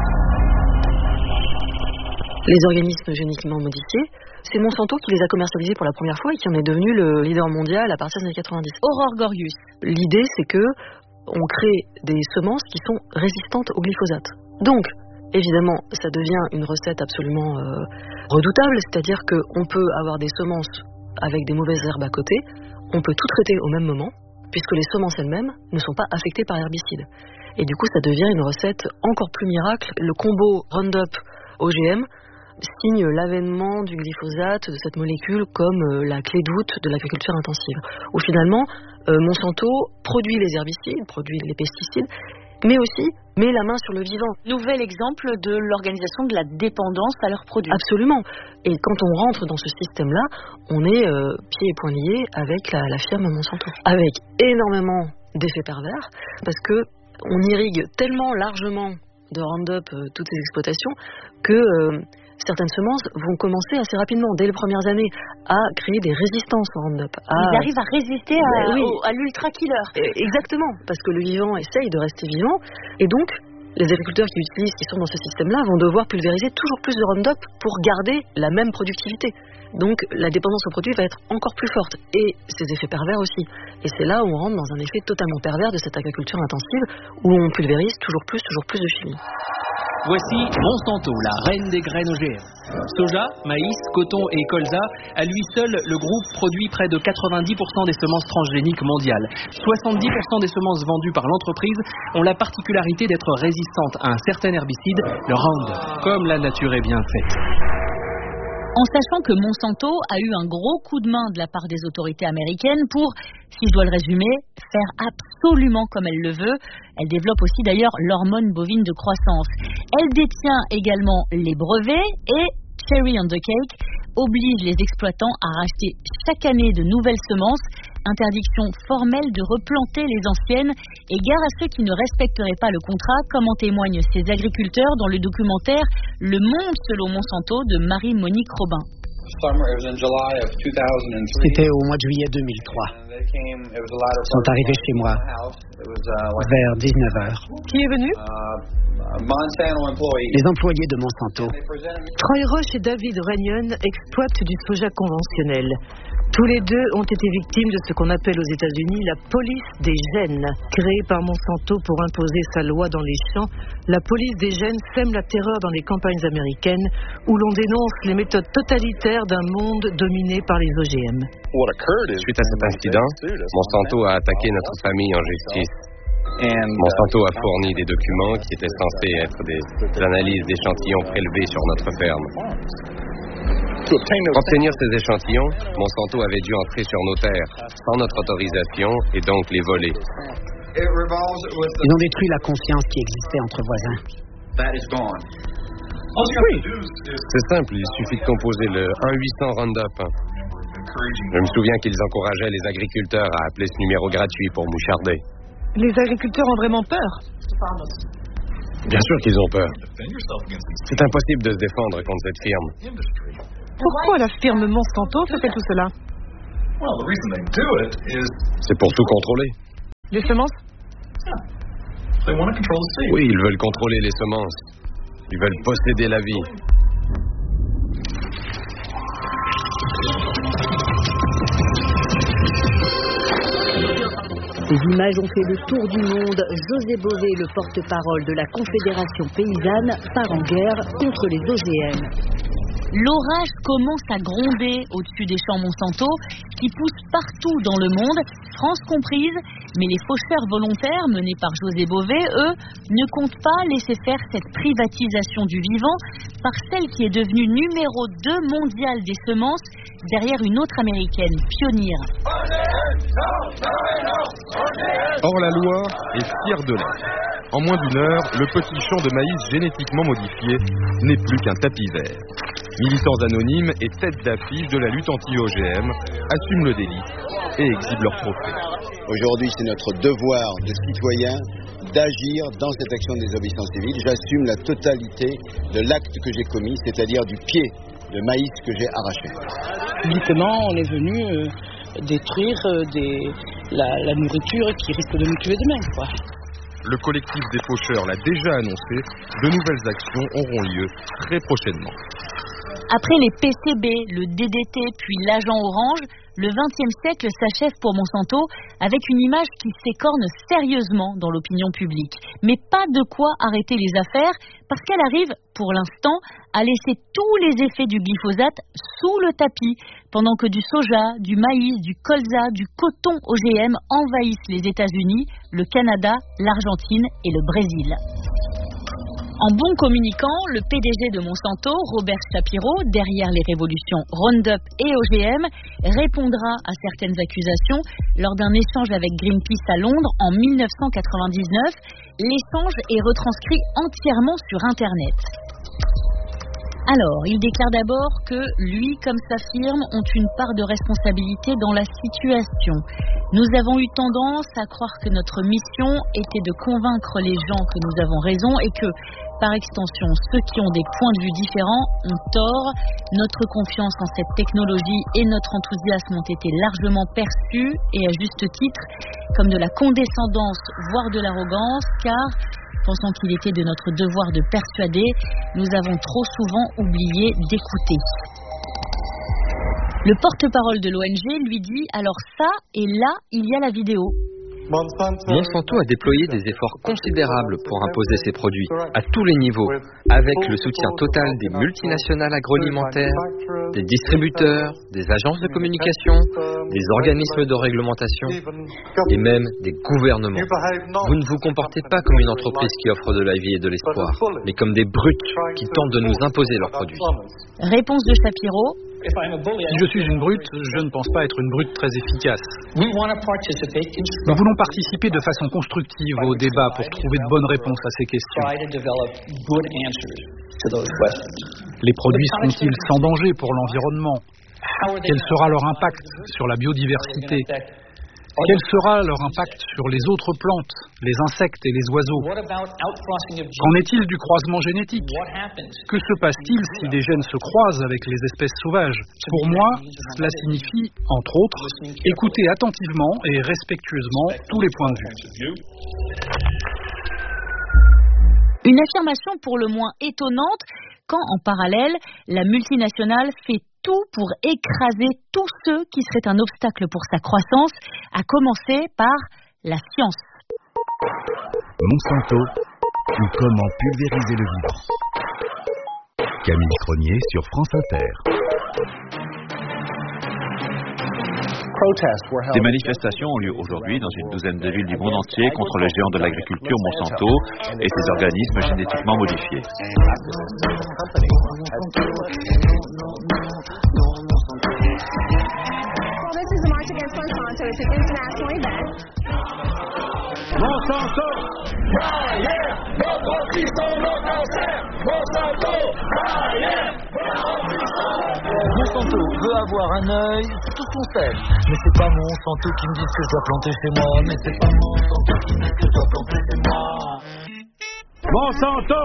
Les organismes génétiquement modifiés, c'est Monsanto qui les a commercialisés pour la première fois et qui en est devenu le leader mondial à partir des années quatre-vingt-dix. Aurore Gorius. L'idée, c'est que on crée des semences qui sont résistantes au glyphosate. Donc, évidemment, ça devient une recette absolument euh, redoutable, c'est-à-dire qu'on peut avoir des semences avec des mauvaises herbes à côté, on peut tout traiter au même moment, puisque les semences elles-mêmes ne sont pas affectées par l'herbicide. Et du coup, ça devient une recette encore plus miracle. Le combo Roundup O G M signe l'avènement du glyphosate, de cette molécule, comme euh, la clé de voûte de l'agriculture intensive. Où finalement, euh, Monsanto produit les herbicides, produit les pesticides, mais aussi met la main sur le vivant. Nouvel exemple de l'organisation de la dépendance à leurs produits. Absolument. Et quand on rentre dans ce système-là, on est euh, pieds et poings liés avec la, la firme Monsanto. Avec énormément d'effets pervers, parce que on irrigue tellement largement de Roundup euh, toutes ces exploitations que euh, certaines semences vont commencer assez rapidement, dès les premières années, à créer des résistances au Roundup. À... Ils arrivent à résister à, oui. au, à l'ultra-killer. Exactement, parce que le vivant essaye de rester vivant, et donc les agriculteurs qui utilisent, qui sont dans ce système-là, vont devoir pulvériser toujours plus de Roundup pour garder la même productivité. Donc la dépendance au produit va être encore plus forte, et ses effets pervers aussi. Et c'est là où on rentre dans un effet totalement pervers de cette agriculture intensive, où on pulvérise toujours plus, toujours plus de chimie. Voici Monsanto, la reine des graines O G M. Soja, maïs, coton et colza, à lui seul, le groupe produit près de quatre-vingt-dix pour cent des semences transgéniques mondiales. soixante-dix pour cent des semences vendues par l'entreprise ont la particularité d'être résistantes à un certain herbicide, le Roundup, comme la nature est bien faite. En sachant que Monsanto a eu un gros coup de main de la part des autorités américaines pour, si je dois le résumer, faire absolument comme elle le veut. Elle développe aussi d'ailleurs l'hormone bovine de croissance. Elle détient également les brevets et, cherry on the cake, oblige les exploitants à racheter chaque année de nouvelles semences, interdiction formelle de replanter les anciennes et gare à ceux qui ne respecteraient pas le contrat, comme en témoignent ces agriculteurs dans le documentaire Le Monde selon Monsanto de Marie-Monique Robin. C'était au mois de juillet deux mille trois. Ils sont arrivés chez moi vers dix-neuf heures. Qui est venu? Les employés de Monsanto. Troy Roche et David Runyon exploitent du soja conventionnel. Tous les deux ont été victimes de ce qu'on appelle aux États-Unis la police des gènes. Créée par Monsanto pour imposer sa loi dans les champs, la police des gènes sème la terreur dans les campagnes américaines où l'on dénonce les méthodes totalitaires d'un monde dominé par les O G M. Suite à cet incident, Monsanto a attaqué notre famille en justice. Monsanto a fourni des documents qui étaient censés être des analyses d'échantillons prélevés sur notre ferme. Pour obtenir ces échantillons, Monsanto avait dû entrer sur nos terres, sans notre autorisation, et donc les voler. Ils ont détruit la confiance qui existait entre voisins. Oui, c'est simple, il suffit de composer le un huit cents Roundup. Je me souviens qu'ils encourageaient les agriculteurs à appeler ce numéro gratuit pour moucharder. Les agriculteurs ont vraiment peur. Bien sûr qu'ils ont peur. C'est impossible de se défendre contre cette firme. Pourquoi la firme Monsanto fait-elle tout cela? C'est pour tout contrôler. Les semences? Oui, ils veulent contrôler les semences. Ils veulent posséder la vie. Ces images ont fait le tour du monde. José Bové, le porte-parole de la Confédération paysanne, part en guerre contre les O G M. L'orage commence à gronder au-dessus des champs Monsanto qui poussent partout dans le monde, France comprise, mais les faucheurs volontaires menés par José Bové, eux, ne comptent pas laisser faire cette privatisation du vivant par celle qui est devenue numéro deux mondiale des semences derrière une autre américaine pionnière. Or la loi est fière de l'être. En moins d'une heure, le petit champ de maïs génétiquement modifié n'est plus qu'un tapis vert. Militants anonymes et têtes d'affiche de la lutte anti-O G M assument le délit et exhibent leur trophée. Aujourd'hui, c'est notre devoir de citoyen d'agir dans cette action de désobéissance civile. J'assume la totalité de l'acte que j'ai commis, c'est-à-dire du pied de maïs que j'ai arraché. Publiquement, on est venu euh, détruire euh, des, la, la nourriture qui risque de nous tuer demain, quoi. Le collectif des faucheurs l'a déjà annoncé, de nouvelles actions auront lieu très prochainement. Après les P C B, le D D T puis l'agent orange, le vingtième siècle s'achève pour Monsanto avec une image qui s'écorne sérieusement dans l'opinion publique. Mais pas de quoi arrêter les affaires parce qu'elle arrive, pour l'instant, à laisser tous les effets du glyphosate sous le tapis pendant que du soja, du maïs, du colza, du coton O G M envahissent les États-Unis, le Canada, l'Argentine et le Brésil. En bon communicant, le P D G de Monsanto, Robert Shapiro, derrière les révolutions Roundup et O G M, répondra à certaines accusations lors d'un échange avec Greenpeace à Londres en mille neuf cent quatre-vingt-dix-neuf. L'échange est retranscrit entièrement sur Internet. Alors, il déclare d'abord que lui, comme sa firme, ont une part de responsabilité dans la situation. Nous avons eu tendance à croire que notre mission était de convaincre les gens que nous avons raison et que, par extension, ceux qui ont des points de vue différents ont tort. Notre confiance en cette technologie et notre enthousiasme ont été largement perçus, et à juste titre, comme de la condescendance, voire de l'arrogance, car, pensant qu'il était de notre devoir de persuader, nous avons trop souvent oublié d'écouter. Le porte-parole de l'O N G lui dit « Alors ça, et là, il y a la vidéo ». Monsanto a déployé des efforts considérables pour imposer ses produits à tous les niveaux, avec le soutien total des multinationales agroalimentaires, des distributeurs, des agences de communication, des organismes de réglementation et même des gouvernements. Vous ne vous comportez pas comme une entreprise qui offre de la vie et de l'espoir, mais comme des brutes qui tentent de nous imposer leurs produits. Réponse de Shapiro. Si je suis une brute, je ne pense pas être une brute très efficace. Nous voulons participer de façon constructive au débat pour trouver de bonnes réponses à ces questions. Les produits seront-ils sans danger pour l'environnement? Quel sera leur impact sur la biodiversité? Quel sera leur impact sur les autres plantes, les insectes et les oiseaux? Qu'en est-il du croisement génétique? Que se passe-t-il si des gènes se croisent avec les espèces sauvages? Pour moi, cela signifie, entre autres, écouter attentivement et respectueusement tous les points de vue. Une affirmation pour le moins étonnante quand, en parallèle, la multinationale fait tout pour écraser tous ceux qui seraient un obstacle pour sa croissance, à commencer par la science. Monsanto, ou comment pulvériser le vivant. Camille Cronier sur France Inter. Des manifestations ont lieu aujourd'hui dans une douzaine de villes du monde entier contre le géant de l'agriculture Monsanto et ses organismes génétiquement modifiés. Monsanto, ah yeah, nos produits sont nos cancers. Monsanto, ah yeah, Monsanto veut avoir un œil sur tout ce qu'on fait. Mais c'est pas Monsanto qui me dit ce que je dois planter chez moi. Mais c'est pas Monsanto qui me dit ce que je dois planter chez moi. Monsanto!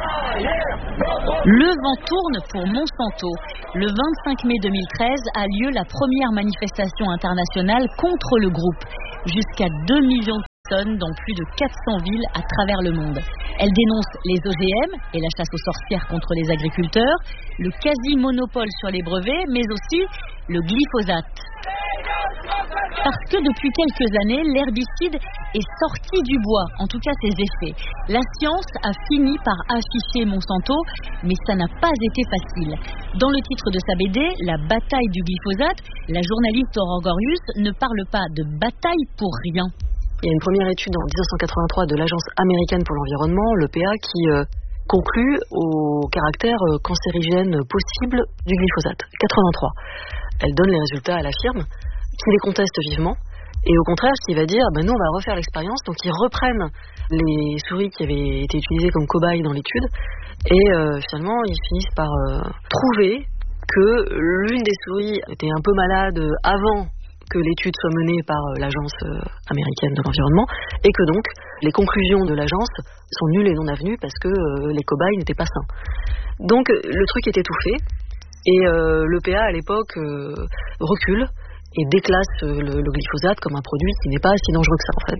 Le vent tourne pour Monsanto. Le vingt-cinq mai deux mille treize a lieu la première manifestation internationale contre le groupe. Jusqu'à deux millions de personnes dans plus de quatre cents villes à travers le monde. Elle dénonce les O G M et la chasse aux sorcières contre les agriculteurs, le quasi-monopole sur les brevets, mais aussi le glyphosate. Parce que depuis quelques années, l'herbicide est sorti du bois, en tout cas ses effets. La science a fini par afficher Monsanto, mais ça n'a pas été facile. Dans le titre de sa B D, La bataille du glyphosate, la journaliste Aurore Gorius ne parle pas de bataille pour rien. Il y a une première étude en dix-neuf cent quatre-vingt-trois de l'Agence américaine pour l'environnement, l'E P A, qui euh, conclut au caractère euh, cancérigène possible du glyphosate. quatre-vingt-trois. Elle donne les résultats à la firme, qui les conteste vivement, et au contraire, qui va dire, ben nous on va refaire l'expérience, donc ils reprennent les souris qui avaient été utilisées comme cobayes dans l'étude, et euh, finalement ils finissent par euh, trouver que l'une des souris était un peu malade avant que l'étude soit menée par l'Agence américaine de l'environnement, et que donc les conclusions de l'agence sont nulles et non avenues parce que euh, les cobayes n'étaient pas sains. Donc le truc est étouffé, et euh, l'E P A à l'époque euh, recule et déclasse le, le glyphosate comme un produit qui n'est pas si dangereux que ça en fait.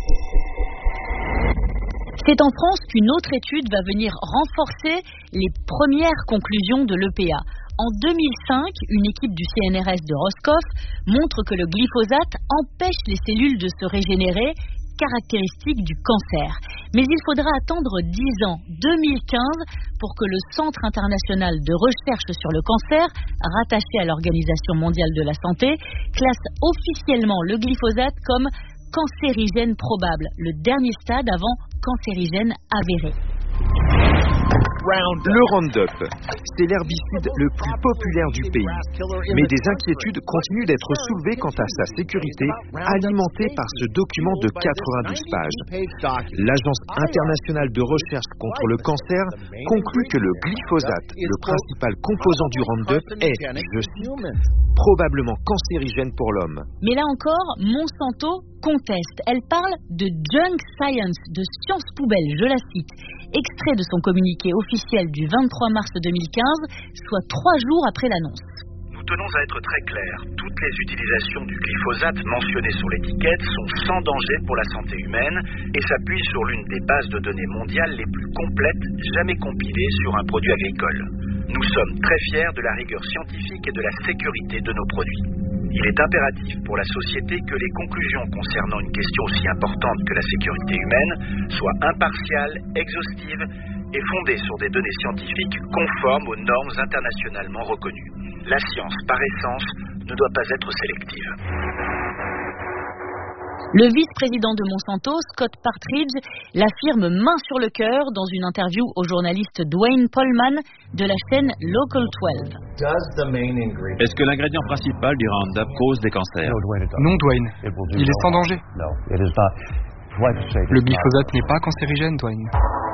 C'est en France qu'une autre étude va venir renforcer les premières conclusions de l'E P A. En deux mille cinq, une équipe du C N R S de Roscoff montre que le glyphosate empêche les cellules de se régénérer, caractéristique du cancer. Mais il faudra attendre dix ans, deux mille quinze, pour que le Centre international de recherche sur le cancer, rattaché à l'Organisation mondiale de la santé, classe officiellement le glyphosate comme cancérigène probable, le dernier stade avant cancérigène avéré. Le Roundup, c'est l'herbicide le plus populaire du pays. Mais des inquiétudes continuent d'être soulevées quant à sa sécurité, alimentée par ce document de quatre-vingt-douze pages. L'Agence internationale de recherche contre le cancer conclut que le glyphosate, le principal composant du Roundup, est, je cite, probablement cancérigène pour l'homme. Mais là encore, Monsanto conteste. Elle parle de junk science, de science poubelle, je la cite. Extrait de son communiqué officiel du vingt-trois mars deux mille quinze, soit trois jours après l'annonce. Nous tenons à être très clairs. Toutes les utilisations du glyphosate mentionnées sur l'étiquette sont sans danger pour la santé humaine et s'appuient sur l'une des bases de données mondiales les plus complètes jamais compilées sur un produit agricole. Nous sommes très fiers de la rigueur scientifique et de la sécurité de nos produits. Il est impératif pour la société que les conclusions concernant une question aussi importante que la sécurité humaine soient impartiales, exhaustives et fondées sur des données scientifiques conformes aux normes internationalement reconnues. La science, par essence, ne doit pas être sélective. Le vice-président de Monsanto, Scott Partridge, l'affirme main sur le cœur dans une interview au journaliste Dwayne Polman de la chaîne Local douze. Est-ce que l'ingrédient principal du Roundup cause des cancers? Non, Dwayne. Il est sans danger. Le glyphosate n'est pas cancérigène, Dwayne.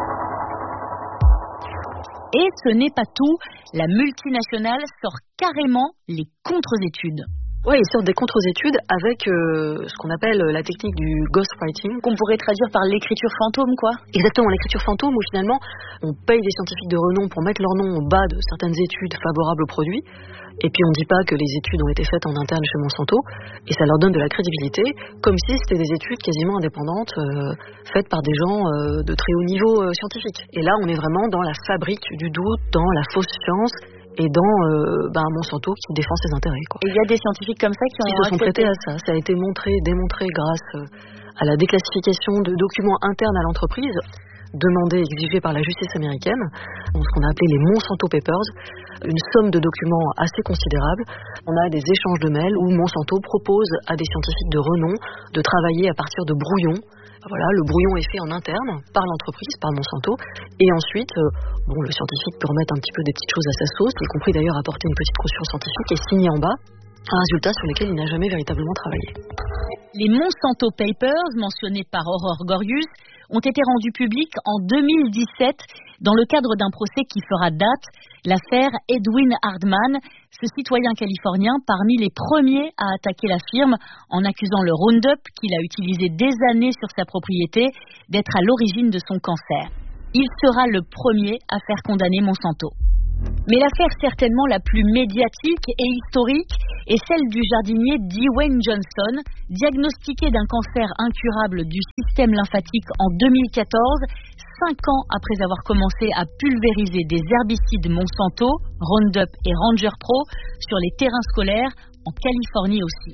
Et ce n'est pas tout. La multinationale sort carrément les contre-études. Oui, ils sortent des contre-études avec euh, ce qu'on appelle la technique du ghostwriting. Qu'on pourrait traduire par l'écriture fantôme, quoi. Exactement, l'écriture fantôme où finalement on paye des scientifiques de renom pour mettre leur nom au bas de certaines études favorables au produit. Et puis on ne dit pas que les études ont été faites en interne chez Monsanto. Et ça leur donne de la crédibilité, comme si c'était des études quasiment indépendantes, euh, faites par des gens euh, de très haut niveau euh, scientifique. Et là, on est vraiment dans la fabrique du doute, dans la fausse science, et dans euh, ben, Monsanto qui défend ses intérêts. Quoi. Et il y a des scientifiques comme ça qui ont Ils se sont prêtés à ça. Ça a été montré, démontré grâce à la déclassification de documents internes à l'entreprise, demandés et exigés par la justice américaine, ce qu'on a appelé les Monsanto Papers, une somme de documents assez considérable. On a des échanges de mails où Monsanto propose à des scientifiques de renom de travailler à partir de brouillons. Voilà, le brouillon est fait en interne par l'entreprise, par Monsanto, et ensuite, euh, bon, le scientifique peut remettre un petit peu des petites choses à sa sauce, y compris d'ailleurs apporter une petite caution scientifique et signer en bas un résultat sur lequel il n'a jamais véritablement travaillé. Les Monsanto Papers, mentionnés par Aurore Gorius, ont été rendus publics en deux mille dix-sept dans le cadre d'un procès qui fera date, l'affaire Edwin Hardman, ce citoyen californien parmi les premiers à attaquer la firme en accusant le Roundup, qu'il a utilisé des années sur sa propriété, d'être à l'origine de son cancer. Il sera le premier à faire condamner Monsanto. Mais l'affaire certainement la plus médiatique et historique est celle du jardinier Dwayne Johnson, diagnostiqué d'un cancer incurable du système lymphatique en deux mille quatorze, cinq ans après avoir commencé à pulvériser des herbicides Monsanto, Roundup et Ranger Pro sur les terrains scolaires en Californie aussi.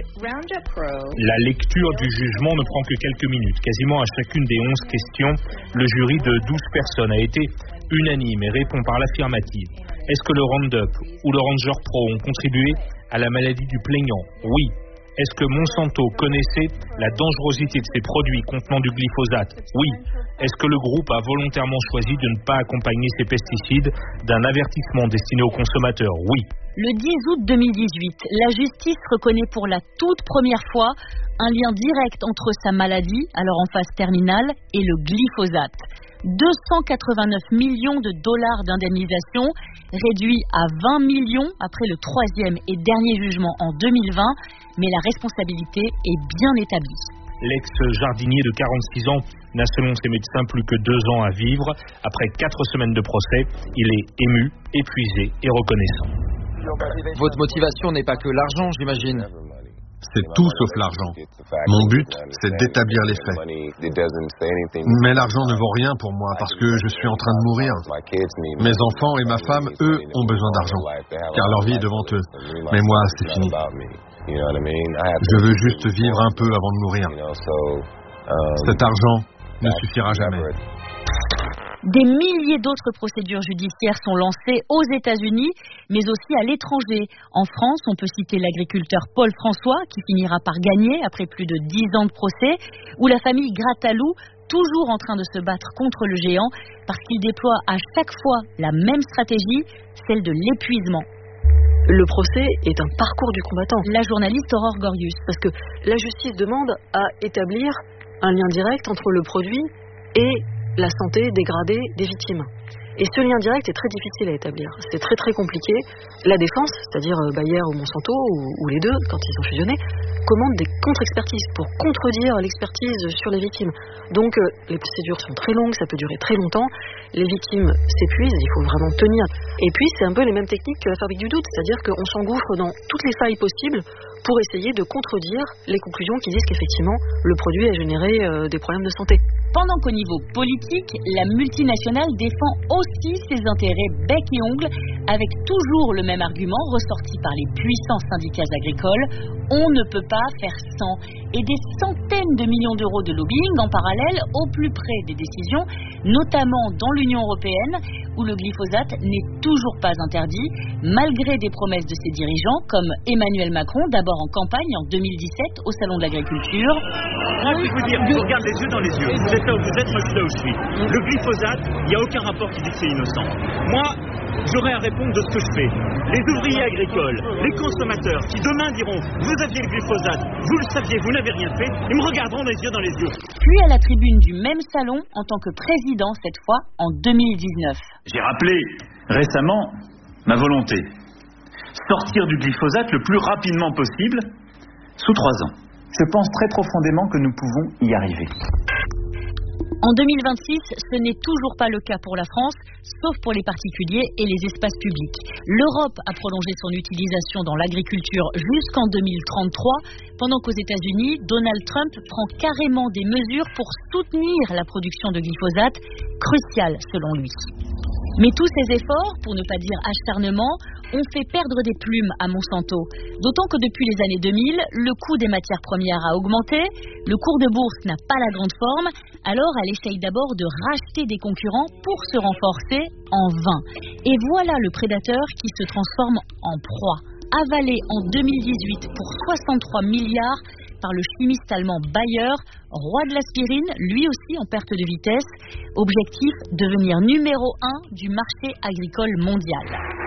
La lecture du jugement ne prend que quelques minutes. Quasiment à chacune des onze questions, le jury de douze personnes a été unanime et répond par l'affirmative. Est-ce que le Roundup ou le Ranger Pro ont contribué à la maladie du plaignant? Oui. Est-ce que Monsanto connaissait la dangerosité de ces produits contenant du glyphosate? Oui. Est-ce que le groupe a volontairement choisi de ne pas accompagner ces pesticides d'un avertissement destiné aux consommateurs? Oui. Le dix août deux mille dix-huit, la justice reconnaît pour la toute première fois un lien direct entre sa maladie, alors en phase terminale, et le glyphosate. deux cent quatre-vingt-neuf millions de dollars d'indemnisation, réduit à vingt millions après le troisième et dernier jugement en deux mille vingt, mais la responsabilité est bien établie. L'ex-jardinier de quarante-six ans n'a selon ses médecins plus que deux ans à vivre. Après quatre semaines de procès, il est ému, épuisé et reconnaissant. Votre motivation n'est pas que l'argent, j'imagine. C'est tout sauf l'argent. Mon but, c'est d'établir les faits. Mais l'argent ne vaut rien pour moi parce que je suis en train de mourir. Mes enfants et ma femme, eux, ont besoin d'argent, car leur vie est devant eux. Mais moi, c'est fini. Je veux juste vivre un peu avant de mourir. Cet argent ne suffira jamais. Des milliers d'autres procédures judiciaires sont lancées aux États-Unis, mais aussi à l'étranger. En France, on peut citer l'agriculteur Paul François, qui finira par gagner après plus de dix ans de procès, ou la famille Grattalou, toujours en train de se battre contre le géant, parce qu'il déploie à chaque fois la même stratégie, celle de l'épuisement. Le procès est un parcours du combattant. La journaliste Aurore Gorius. Parce que la justice demande à établir un lien direct entre le produit et la santé dégradée des victimes. Et ce lien direct est très difficile à établir. C'est très très compliqué. La défense, c'est-à-dire Bayer ou Monsanto, ou, ou les deux, quand ils ont fusionné, commandent des contre-expertises pour contredire l'expertise sur les victimes. Donc euh, les procédures sont très longues, ça peut durer très longtemps. Les victimes s'épuisent, il faut vraiment tenir. Et puis c'est un peu les mêmes techniques que la fabrique du doute, c'est-à-dire qu'on s'engouffre dans toutes les failles possibles pour essayer de contredire les conclusions qui disent qu'effectivement le produit a généré euh, des problèmes de santé. Pendant qu'au niveau politique, la multinationale défend aussi ses intérêts bec et ongles, avec toujours le même argument ressorti par les puissants syndicats agricoles: on ne peut pas faire sans. Et des centaines de millions d'euros de lobbying en parallèle au plus près des décisions, notamment dans l'Union européenne, où le glyphosate n'est toujours pas interdit, malgré des promesses de ses dirigeants, comme Emmanuel Macron, d'abord en campagne en deux mille dix-sept au Salon de l'Agriculture. Moi, je vais vous dire, je vous regarde les yeux dans les yeux. Vous êtes là où vous êtes, moi je suis là où je suis. Le glyphosate, il n'y a aucun rapport qui dit que c'est innocent. Moi, j'aurai à répondre de ce que je fais. Les ouvriers agricoles, les consommateurs, qui demain diront: vous aviez le glyphosate, vous le saviez, vous n'avez rien fait, ils me regarderont les yeux dans les yeux. Puis à la tribune du même salon, en tant que président cette fois, en deux mille dix-neuf. J'ai rappelé récemment ma volonté. Sortir du glyphosate le plus rapidement possible, sous trois ans. Je pense très profondément que nous pouvons y arriver. En deux mille vingt-six, ce n'est toujours pas le cas pour la France, sauf pour les particuliers et les espaces publics. L'Europe a prolongé son utilisation dans l'agriculture jusqu'en deux mille trente-trois, pendant qu'aux États-Unis, Donald Trump prend carrément des mesures pour soutenir la production de glyphosate, cruciale selon lui. Mais tous ces efforts, pour ne pas dire acharnement, ont fait perdre des plumes à Monsanto. D'autant que depuis les années deux mille, le coût des matières premières a augmenté, le cours de bourse n'a pas la grande forme, alors elle essaye d'abord de racheter des concurrents pour se renforcer, en vain. Et voilà le prédateur qui se transforme en proie. Avalé en deux mille dix-huit pour soixante-trois milliards par le chimiste allemand Bayer, roi de l'aspirine, lui aussi en perte de vitesse. Objectif, devenir numéro un du marché agricole mondial.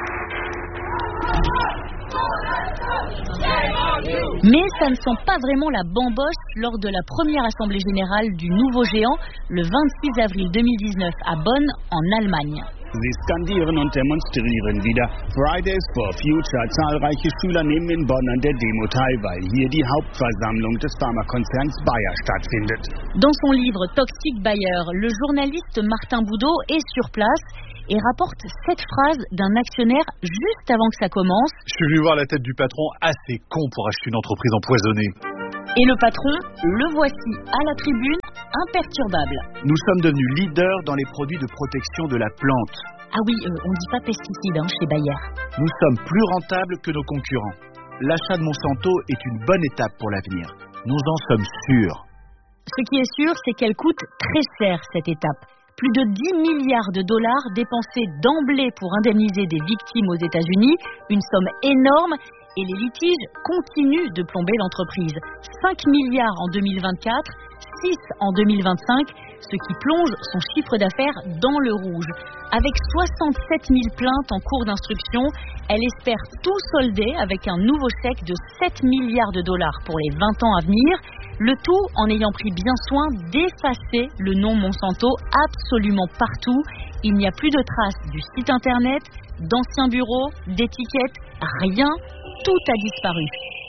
Mais ça ne sent pas vraiment la bamboche lors de la première assemblée générale du nouveau géant le vingt-six avril deux mille dix-neuf à Bonn, en Allemagne. Sie skandieren und demonstrieren wieder. Fridays for Future. Zahlreiche Schüler nehmen in Bonn an der Demo teil, weil hier die Hauptversammlung des Pharmakonzerns Bayer stattfindet. Dans son livre Toxic Bayer, le journaliste Martin Boudot est sur place et rapporte cette phrase d'un actionnaire juste avant que ça commence. Je suis venu voir la tête du patron, assez con pour acheter une entreprise empoisonnée. Et le patron, le voici à la tribune, imperturbable. Nous sommes devenus leaders dans les produits de protection de la plante. Ah oui, euh, on ne dit pas pesticides hein, chez Bayer. Nous sommes plus rentables que nos concurrents. L'achat de Monsanto est une bonne étape pour l'avenir. Nous en sommes sûrs. Ce qui est sûr, c'est qu'elle coûte très cher, cette étape. Plus de dix milliards de dollars dépensés d'emblée pour indemniser des victimes aux États-Unis, une somme énorme, et les litiges continuent de plomber l'entreprise. cinq milliards en deux mille vingt-quatre, six en deux mille vingt-cinq, ce qui plonge son chiffre d'affaires dans le rouge. Avec soixante-sept mille plaintes en cours d'instruction, elle espère tout solder avec un nouveau chèque de sept milliards de dollars pour les vingt ans à venir, le tout en ayant pris bien soin d'effacer le nom Monsanto absolument partout. Il n'y a plus de traces du site internet, d'anciens bureaux, d'étiquettes, rien, tout a disparu.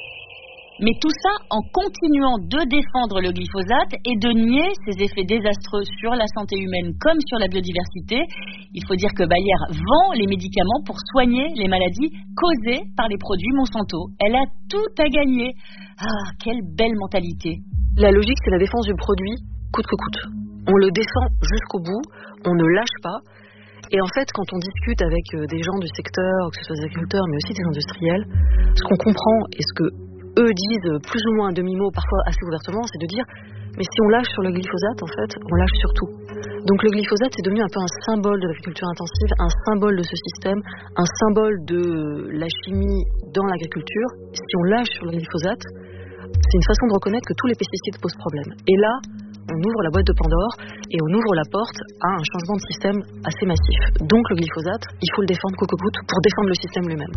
Mais tout ça en continuant de défendre le glyphosate et de nier ses effets désastreux sur la santé humaine comme sur la biodiversité. Il faut dire que Bayer vend les médicaments pour soigner les maladies causées par les produits Monsanto. Elle a tout à gagner. Ah, quelle belle mentalité. La logique, c'est la défense du produit, coûte que coûte. On le défend jusqu'au bout, on ne lâche pas. Et en fait, quand on discute avec des gens du secteur, que ce soit des agriculteurs, mais aussi des industriels, ce qu'on comprend et ce que eux disent plus ou moins à demi-mot, parfois assez ouvertement, c'est de dire mais si on lâche sur le glyphosate, en fait, on lâche sur tout. Donc le glyphosate, c'est devenu un peu un symbole de l'agriculture intensive, un symbole de ce système, un symbole de la chimie dans l'agriculture. Si on lâche sur le glyphosate, c'est une façon de reconnaître que tous les pesticides posent problème. Et là, on ouvre la boîte de Pandore et on ouvre la porte à un changement de système assez massif. Donc le glyphosate, il faut le défendre coûte que coûte pour défendre le système lui-même.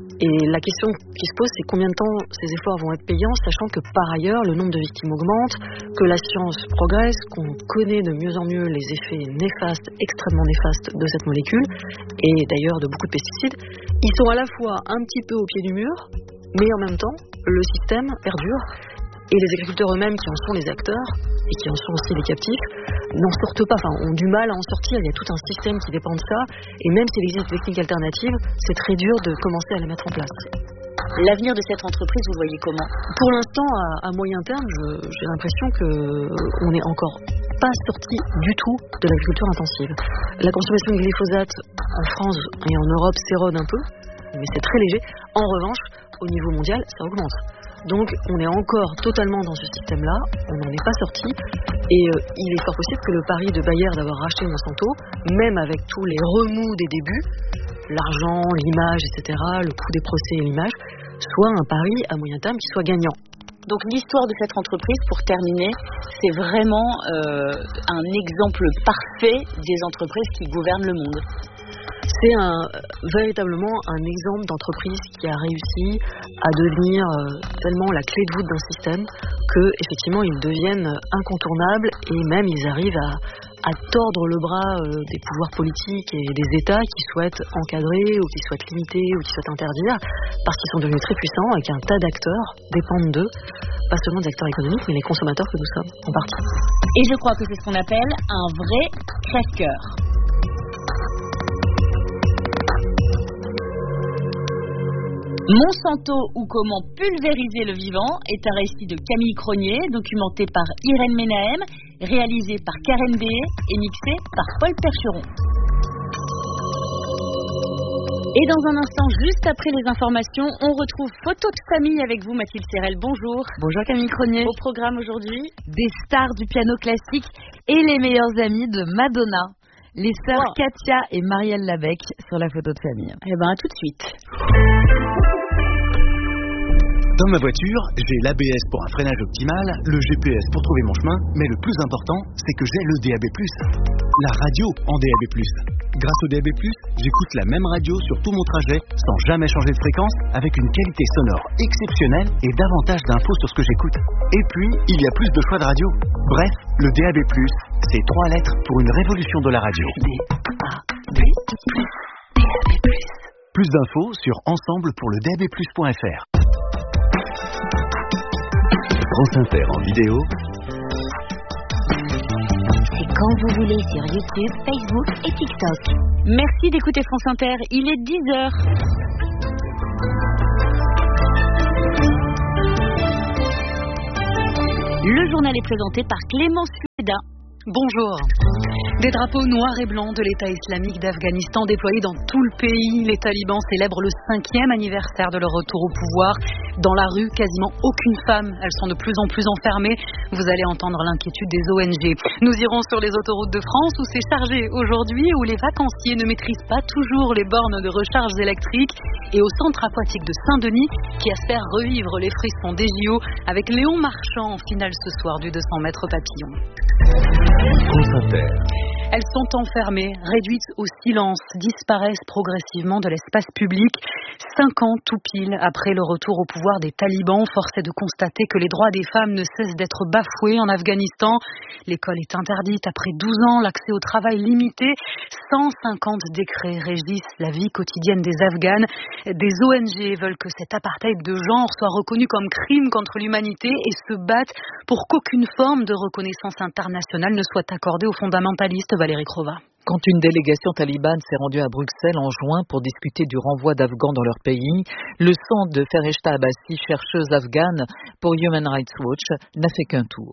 Et la question qui se pose, c'est combien de temps ces efforts vont être payants, sachant que par ailleurs, le nombre de victimes augmente, que la science progresse, qu'on connaît de mieux en mieux les effets néfastes, extrêmement néfastes de cette molécule, et d'ailleurs de beaucoup de pesticides. Ils sont à la fois un petit peu au pied du mur, mais en même temps, le système perdure, et les agriculteurs eux-mêmes qui en sont les acteurs, et qui en sont aussi les captifs, n'en sortent pas, enfin ont du mal à en sortir. Il y a tout un système qui dépend de ça, et même s'il existe des techniques alternatives, c'est très dur de commencer à les mettre en place. L'avenir de cette entreprise, vous le voyez comment? Pour l'instant, à, à moyen terme, je, j'ai l'impression qu'on n'est encore pas sorti du tout de l'agriculture intensive. La consommation de glyphosate en France et en Europe s'érode un peu, mais c'est très léger. En revanche, au niveau mondial, ça augmente. Donc on est encore totalement dans ce système-là, on n'en est pas sorti, et euh, il est fort possible que le pari de Bayer d'avoir racheté Monsanto, même avec tous les remous des débuts, l'argent, l'image, et cetera, le coût des procès et l'image, soit un pari à moyen terme qui soit gagnant. Donc l'histoire de cette entreprise, pour terminer, c'est vraiment euh, un exemple parfait des entreprises qui gouvernent le monde. C'est un, véritablement un exemple d'entreprise qui a réussi à devenir euh, tellement la clé de voûte d'un système que effectivement ils deviennent incontournables et même ils arrivent à, à tordre le bras euh, des pouvoirs politiques et des États qui souhaitent encadrer ou qui souhaitent limiter ou qui souhaitent interdire parce qu'ils sont devenus très puissants et qu'un tas d'acteurs dépendent d'eux, pas seulement des acteurs économiques mais les consommateurs que nous sommes en partie. Et je crois que c'est ce qu'on appelle un vrai crève-cœur. Monsanto ou comment pulvériser le vivant est un récit de Camille Cronier, documenté par Irène Menahem, réalisé par Karen Béé et mixé par Paul Percheron. Et dans un instant, juste après les informations, on retrouve Photo de famille avec vous, Mathilde Serrel. Bonjour. Bonjour Camille Cronier. Au programme aujourd'hui, des stars du piano classique et les meilleurs amis de Madonna. Les sœurs wow. Katia et Marielle Labec sur la photo de famille. Eh ben, à tout de suite. Dans ma voiture, j'ai l'A B S pour un freinage optimal, le G P S pour trouver mon chemin, mais le plus important, c'est que j'ai le D A B plus. La radio en D A B plus. Grâce au D A B plus, j'écoute la même radio sur tout mon trajet, sans jamais changer de fréquence, avec une qualité sonore exceptionnelle et davantage d'infos sur ce que j'écoute. Et puis, il y a plus de choix de radio. Bref, le D A B plus, c'est trois lettres pour une révolution de la radio. D A B Plus d'infos sur ensemble pour le D A B plus point F R. France Inter en vidéo. C'est quand vous voulez sur YouTube, Facebook et TikTok. Merci d'écouter France Inter, il est dix heures. Le journal est présenté par Clémence Sueda. Bonjour. Des drapeaux noirs et blancs de l'État islamique d'Afghanistan déployés dans tout le pays. Les talibans célèbrent le cinquième anniversaire de leur retour au pouvoir. Dans la rue, quasiment aucune femme. Elles sont de plus en plus enfermées. Vous allez entendre l'inquiétude des O N G. Nous irons sur les autoroutes de France où c'est chargé aujourd'hui, où les vacanciers ne maîtrisent pas toujours les bornes de recharge électriques, et au centre aquatique de Saint-Denis qui espère revivre les frissons des J O avec Léon Marchand en finale ce soir du deux cents mètres papillon. France Inter. Elles sont enfermées, réduites au silence, disparaissent progressivement de l'espace public. Cinq ans tout pile après le retour au pouvoir des talibans, force est de constater que les droits des femmes ne cessent d'être bafoués en Afghanistan. L'école est interdite après douze ans, l'accès au travail limité. cent cinquante décrets régissent la vie quotidienne des Afghanes. Des O N G veulent que cet apartheid de genre soit reconnu comme crime contre l'humanité et se battent pour qu'aucune forme de reconnaissance internationale ne soit accordée aux fondamentalistes. Valérie Crova. Quand une délégation talibane s'est rendue à Bruxelles en juin pour discuter du renvoi d'Afghans dans leur pays, le centre de Fereshta Abbasi, chercheuse afghane pour Human Rights Watch, n'a fait qu'un tour.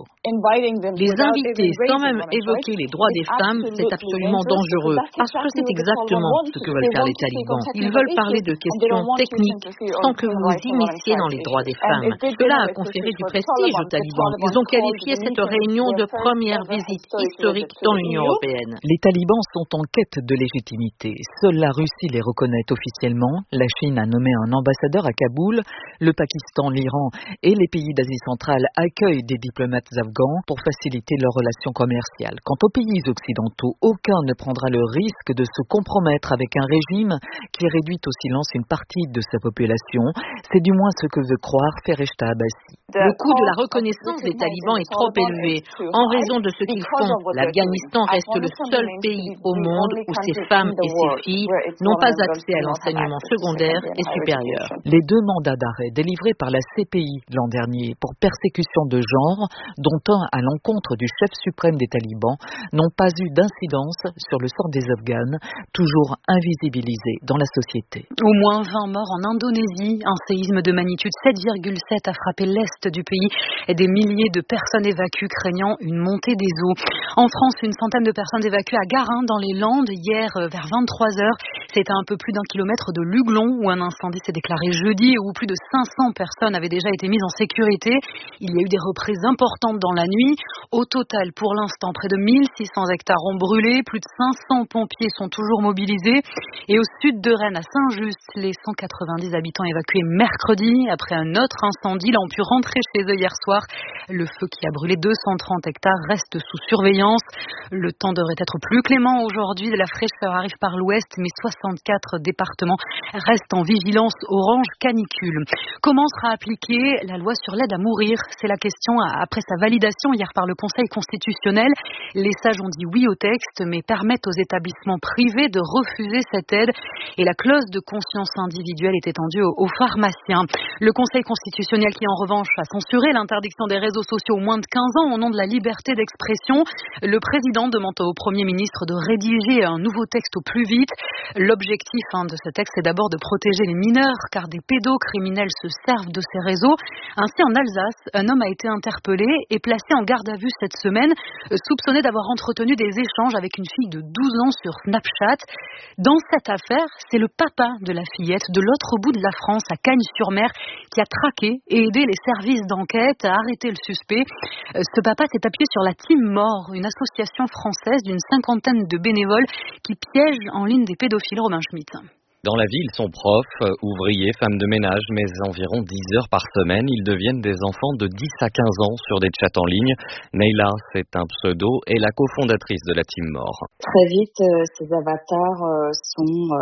Les inviter sans même évoquer les droits des femmes, c'est absolument dangereux, parce que c'est exactement ce que veulent faire les talibans. Ils veulent parler de questions techniques sans que vous vous immisciez dans les droits des femmes. Cela a conféré du prestige aux talibans. Ils ont qualifié cette réunion de première visite historique dans l'Union européenne. Les talibans sont en quête de légitimité. Seule la Russie les reconnaît officiellement. La Chine a nommé un ambassadeur à Kaboul. Le Pakistan, l'Iran et les pays d'Asie centrale accueillent des diplomates afghans pour faciliter leurs relations commerciales. Quant aux pays occidentaux, aucun ne prendra le risque de se compromettre avec un régime qui réduit au silence une partie de sa population. C'est du moins ce que veut croire Fereshta Abbasi. Le coût de la reconnaissance des talibans est trop élevé. En raison de ce qu'ils font, l'Afghanistan reste le seul pays au monde où ces femmes et ces filles n'ont pas accès à l'enseignement secondaire et supérieur. Les deux mandats d'arrêt délivrés par la C P I l'an dernier pour persécution de genre, dont un à l'encontre du chef suprême des talibans, n'ont pas eu d'incidence sur le sort des Afghanes, toujours invisibilisés dans la société. Au moins vingt morts en Indonésie. Un séisme de magnitude sept virgule sept a frappé l'est du pays et des milliers de personnes évacuées craignant une montée des eaux. En France, une centaine de personnes évacuées à Garin dans les Landes hier vers vingt-trois heures. C'était à un peu plus d'un kilomètre de Luglon où un incendie s'est déclaré jeudi et où plus de cinq cents personnes avaient déjà été mises en sécurité. Il y a eu des reprises importantes dans la nuit. Au total, pour l'instant, près de mille six cents hectares ont brûlé. Plus de cinq cents pompiers sont toujours mobilisés. Et au sud de Rennes, à Saint-Just, les cent quatre-vingt-dix habitants évacués mercredi après un autre incendie. Là, ont pu rentrer chez eux hier soir. Le feu qui a brûlé deux cent trente hectares reste sous surveillance. Le temps devrait être plus clément aujourd'hui. De la fraîcheur arrive par l'ouest, mais soixante-quatre départements restent en vigilance orange canicule. Comment sera appliquée la loi sur l'aide à mourir? C'est la question après sa validation hier par le Conseil constitutionnel. Les sages ont dit oui au texte, mais permettent aux établissements privés de refuser cette aide. Et la clause de conscience individuelle est étendue aux pharmaciens. Le Conseil constitutionnel qui, en revanche, a censuré l'interdiction des réseaux sociaux aux moins de quinze ans au nom de la liberté d'expression. Le président demande au Premier ministre de rédiger un nouveau texte au plus vite. L'objectif hein, de ce texte est d'abord de protéger les mineurs, car des pédocriminels se servent de ces réseaux. Ainsi, en Alsace, un homme a été interpellé et placé en garde à vue cette semaine, soupçonné d'avoir entretenu des échanges avec une fille de douze ans sur Snapchat. Dans cette affaire, c'est le papa de la fillette de l'autre bout de la France, à Cagnes-sur-Mer, qui a traqué et aidé les services d'enquête à arrêter le suspect. Ce papa s'est appuyé sur la Team Mort, une association française d'une cinquantaine de bénévoles qui piègent en ligne des pédophiles. Romain Schmitt. Dans la ville, ils sont profs, ouvriers, femmes de ménage, mais environ dix heures par semaine, ils deviennent des enfants de dix à quinze ans sur des chats en ligne. Neila, c'est un pseudo, est la cofondatrice de la Team Mort. Très vite, euh, ces avatars euh, sont euh,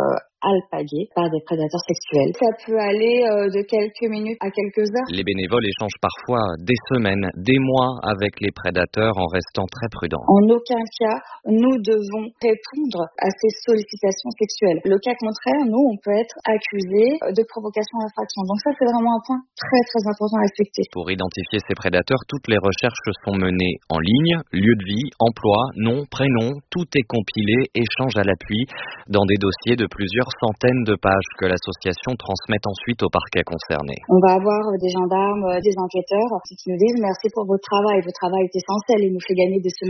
alpagués par des prédateurs sexuels. Ça peut aller euh, de quelques minutes à quelques heures. Les bénévoles échangent parfois des semaines, des mois avec les prédateurs en restant très prudents. En aucun cas, nous devons répondre à ces sollicitations sexuelles. Le cas contraire, nous, on peut être accusé de provocation à l'infraction. Donc ça, c'est vraiment un point très très important à respecter. Pour identifier ces prédateurs, toutes les recherches sont menées en ligne, lieu de vie, emploi, nom, prénom, tout est compilé, échange à l'appui, dans des dossiers de plusieurs centaines de pages que l'association transmet ensuite au parquet concerné. On va avoir des gendarmes, des enquêteurs qui nous disent merci pour votre travail, votre travail est essentiel, il nous fait gagner des semaines.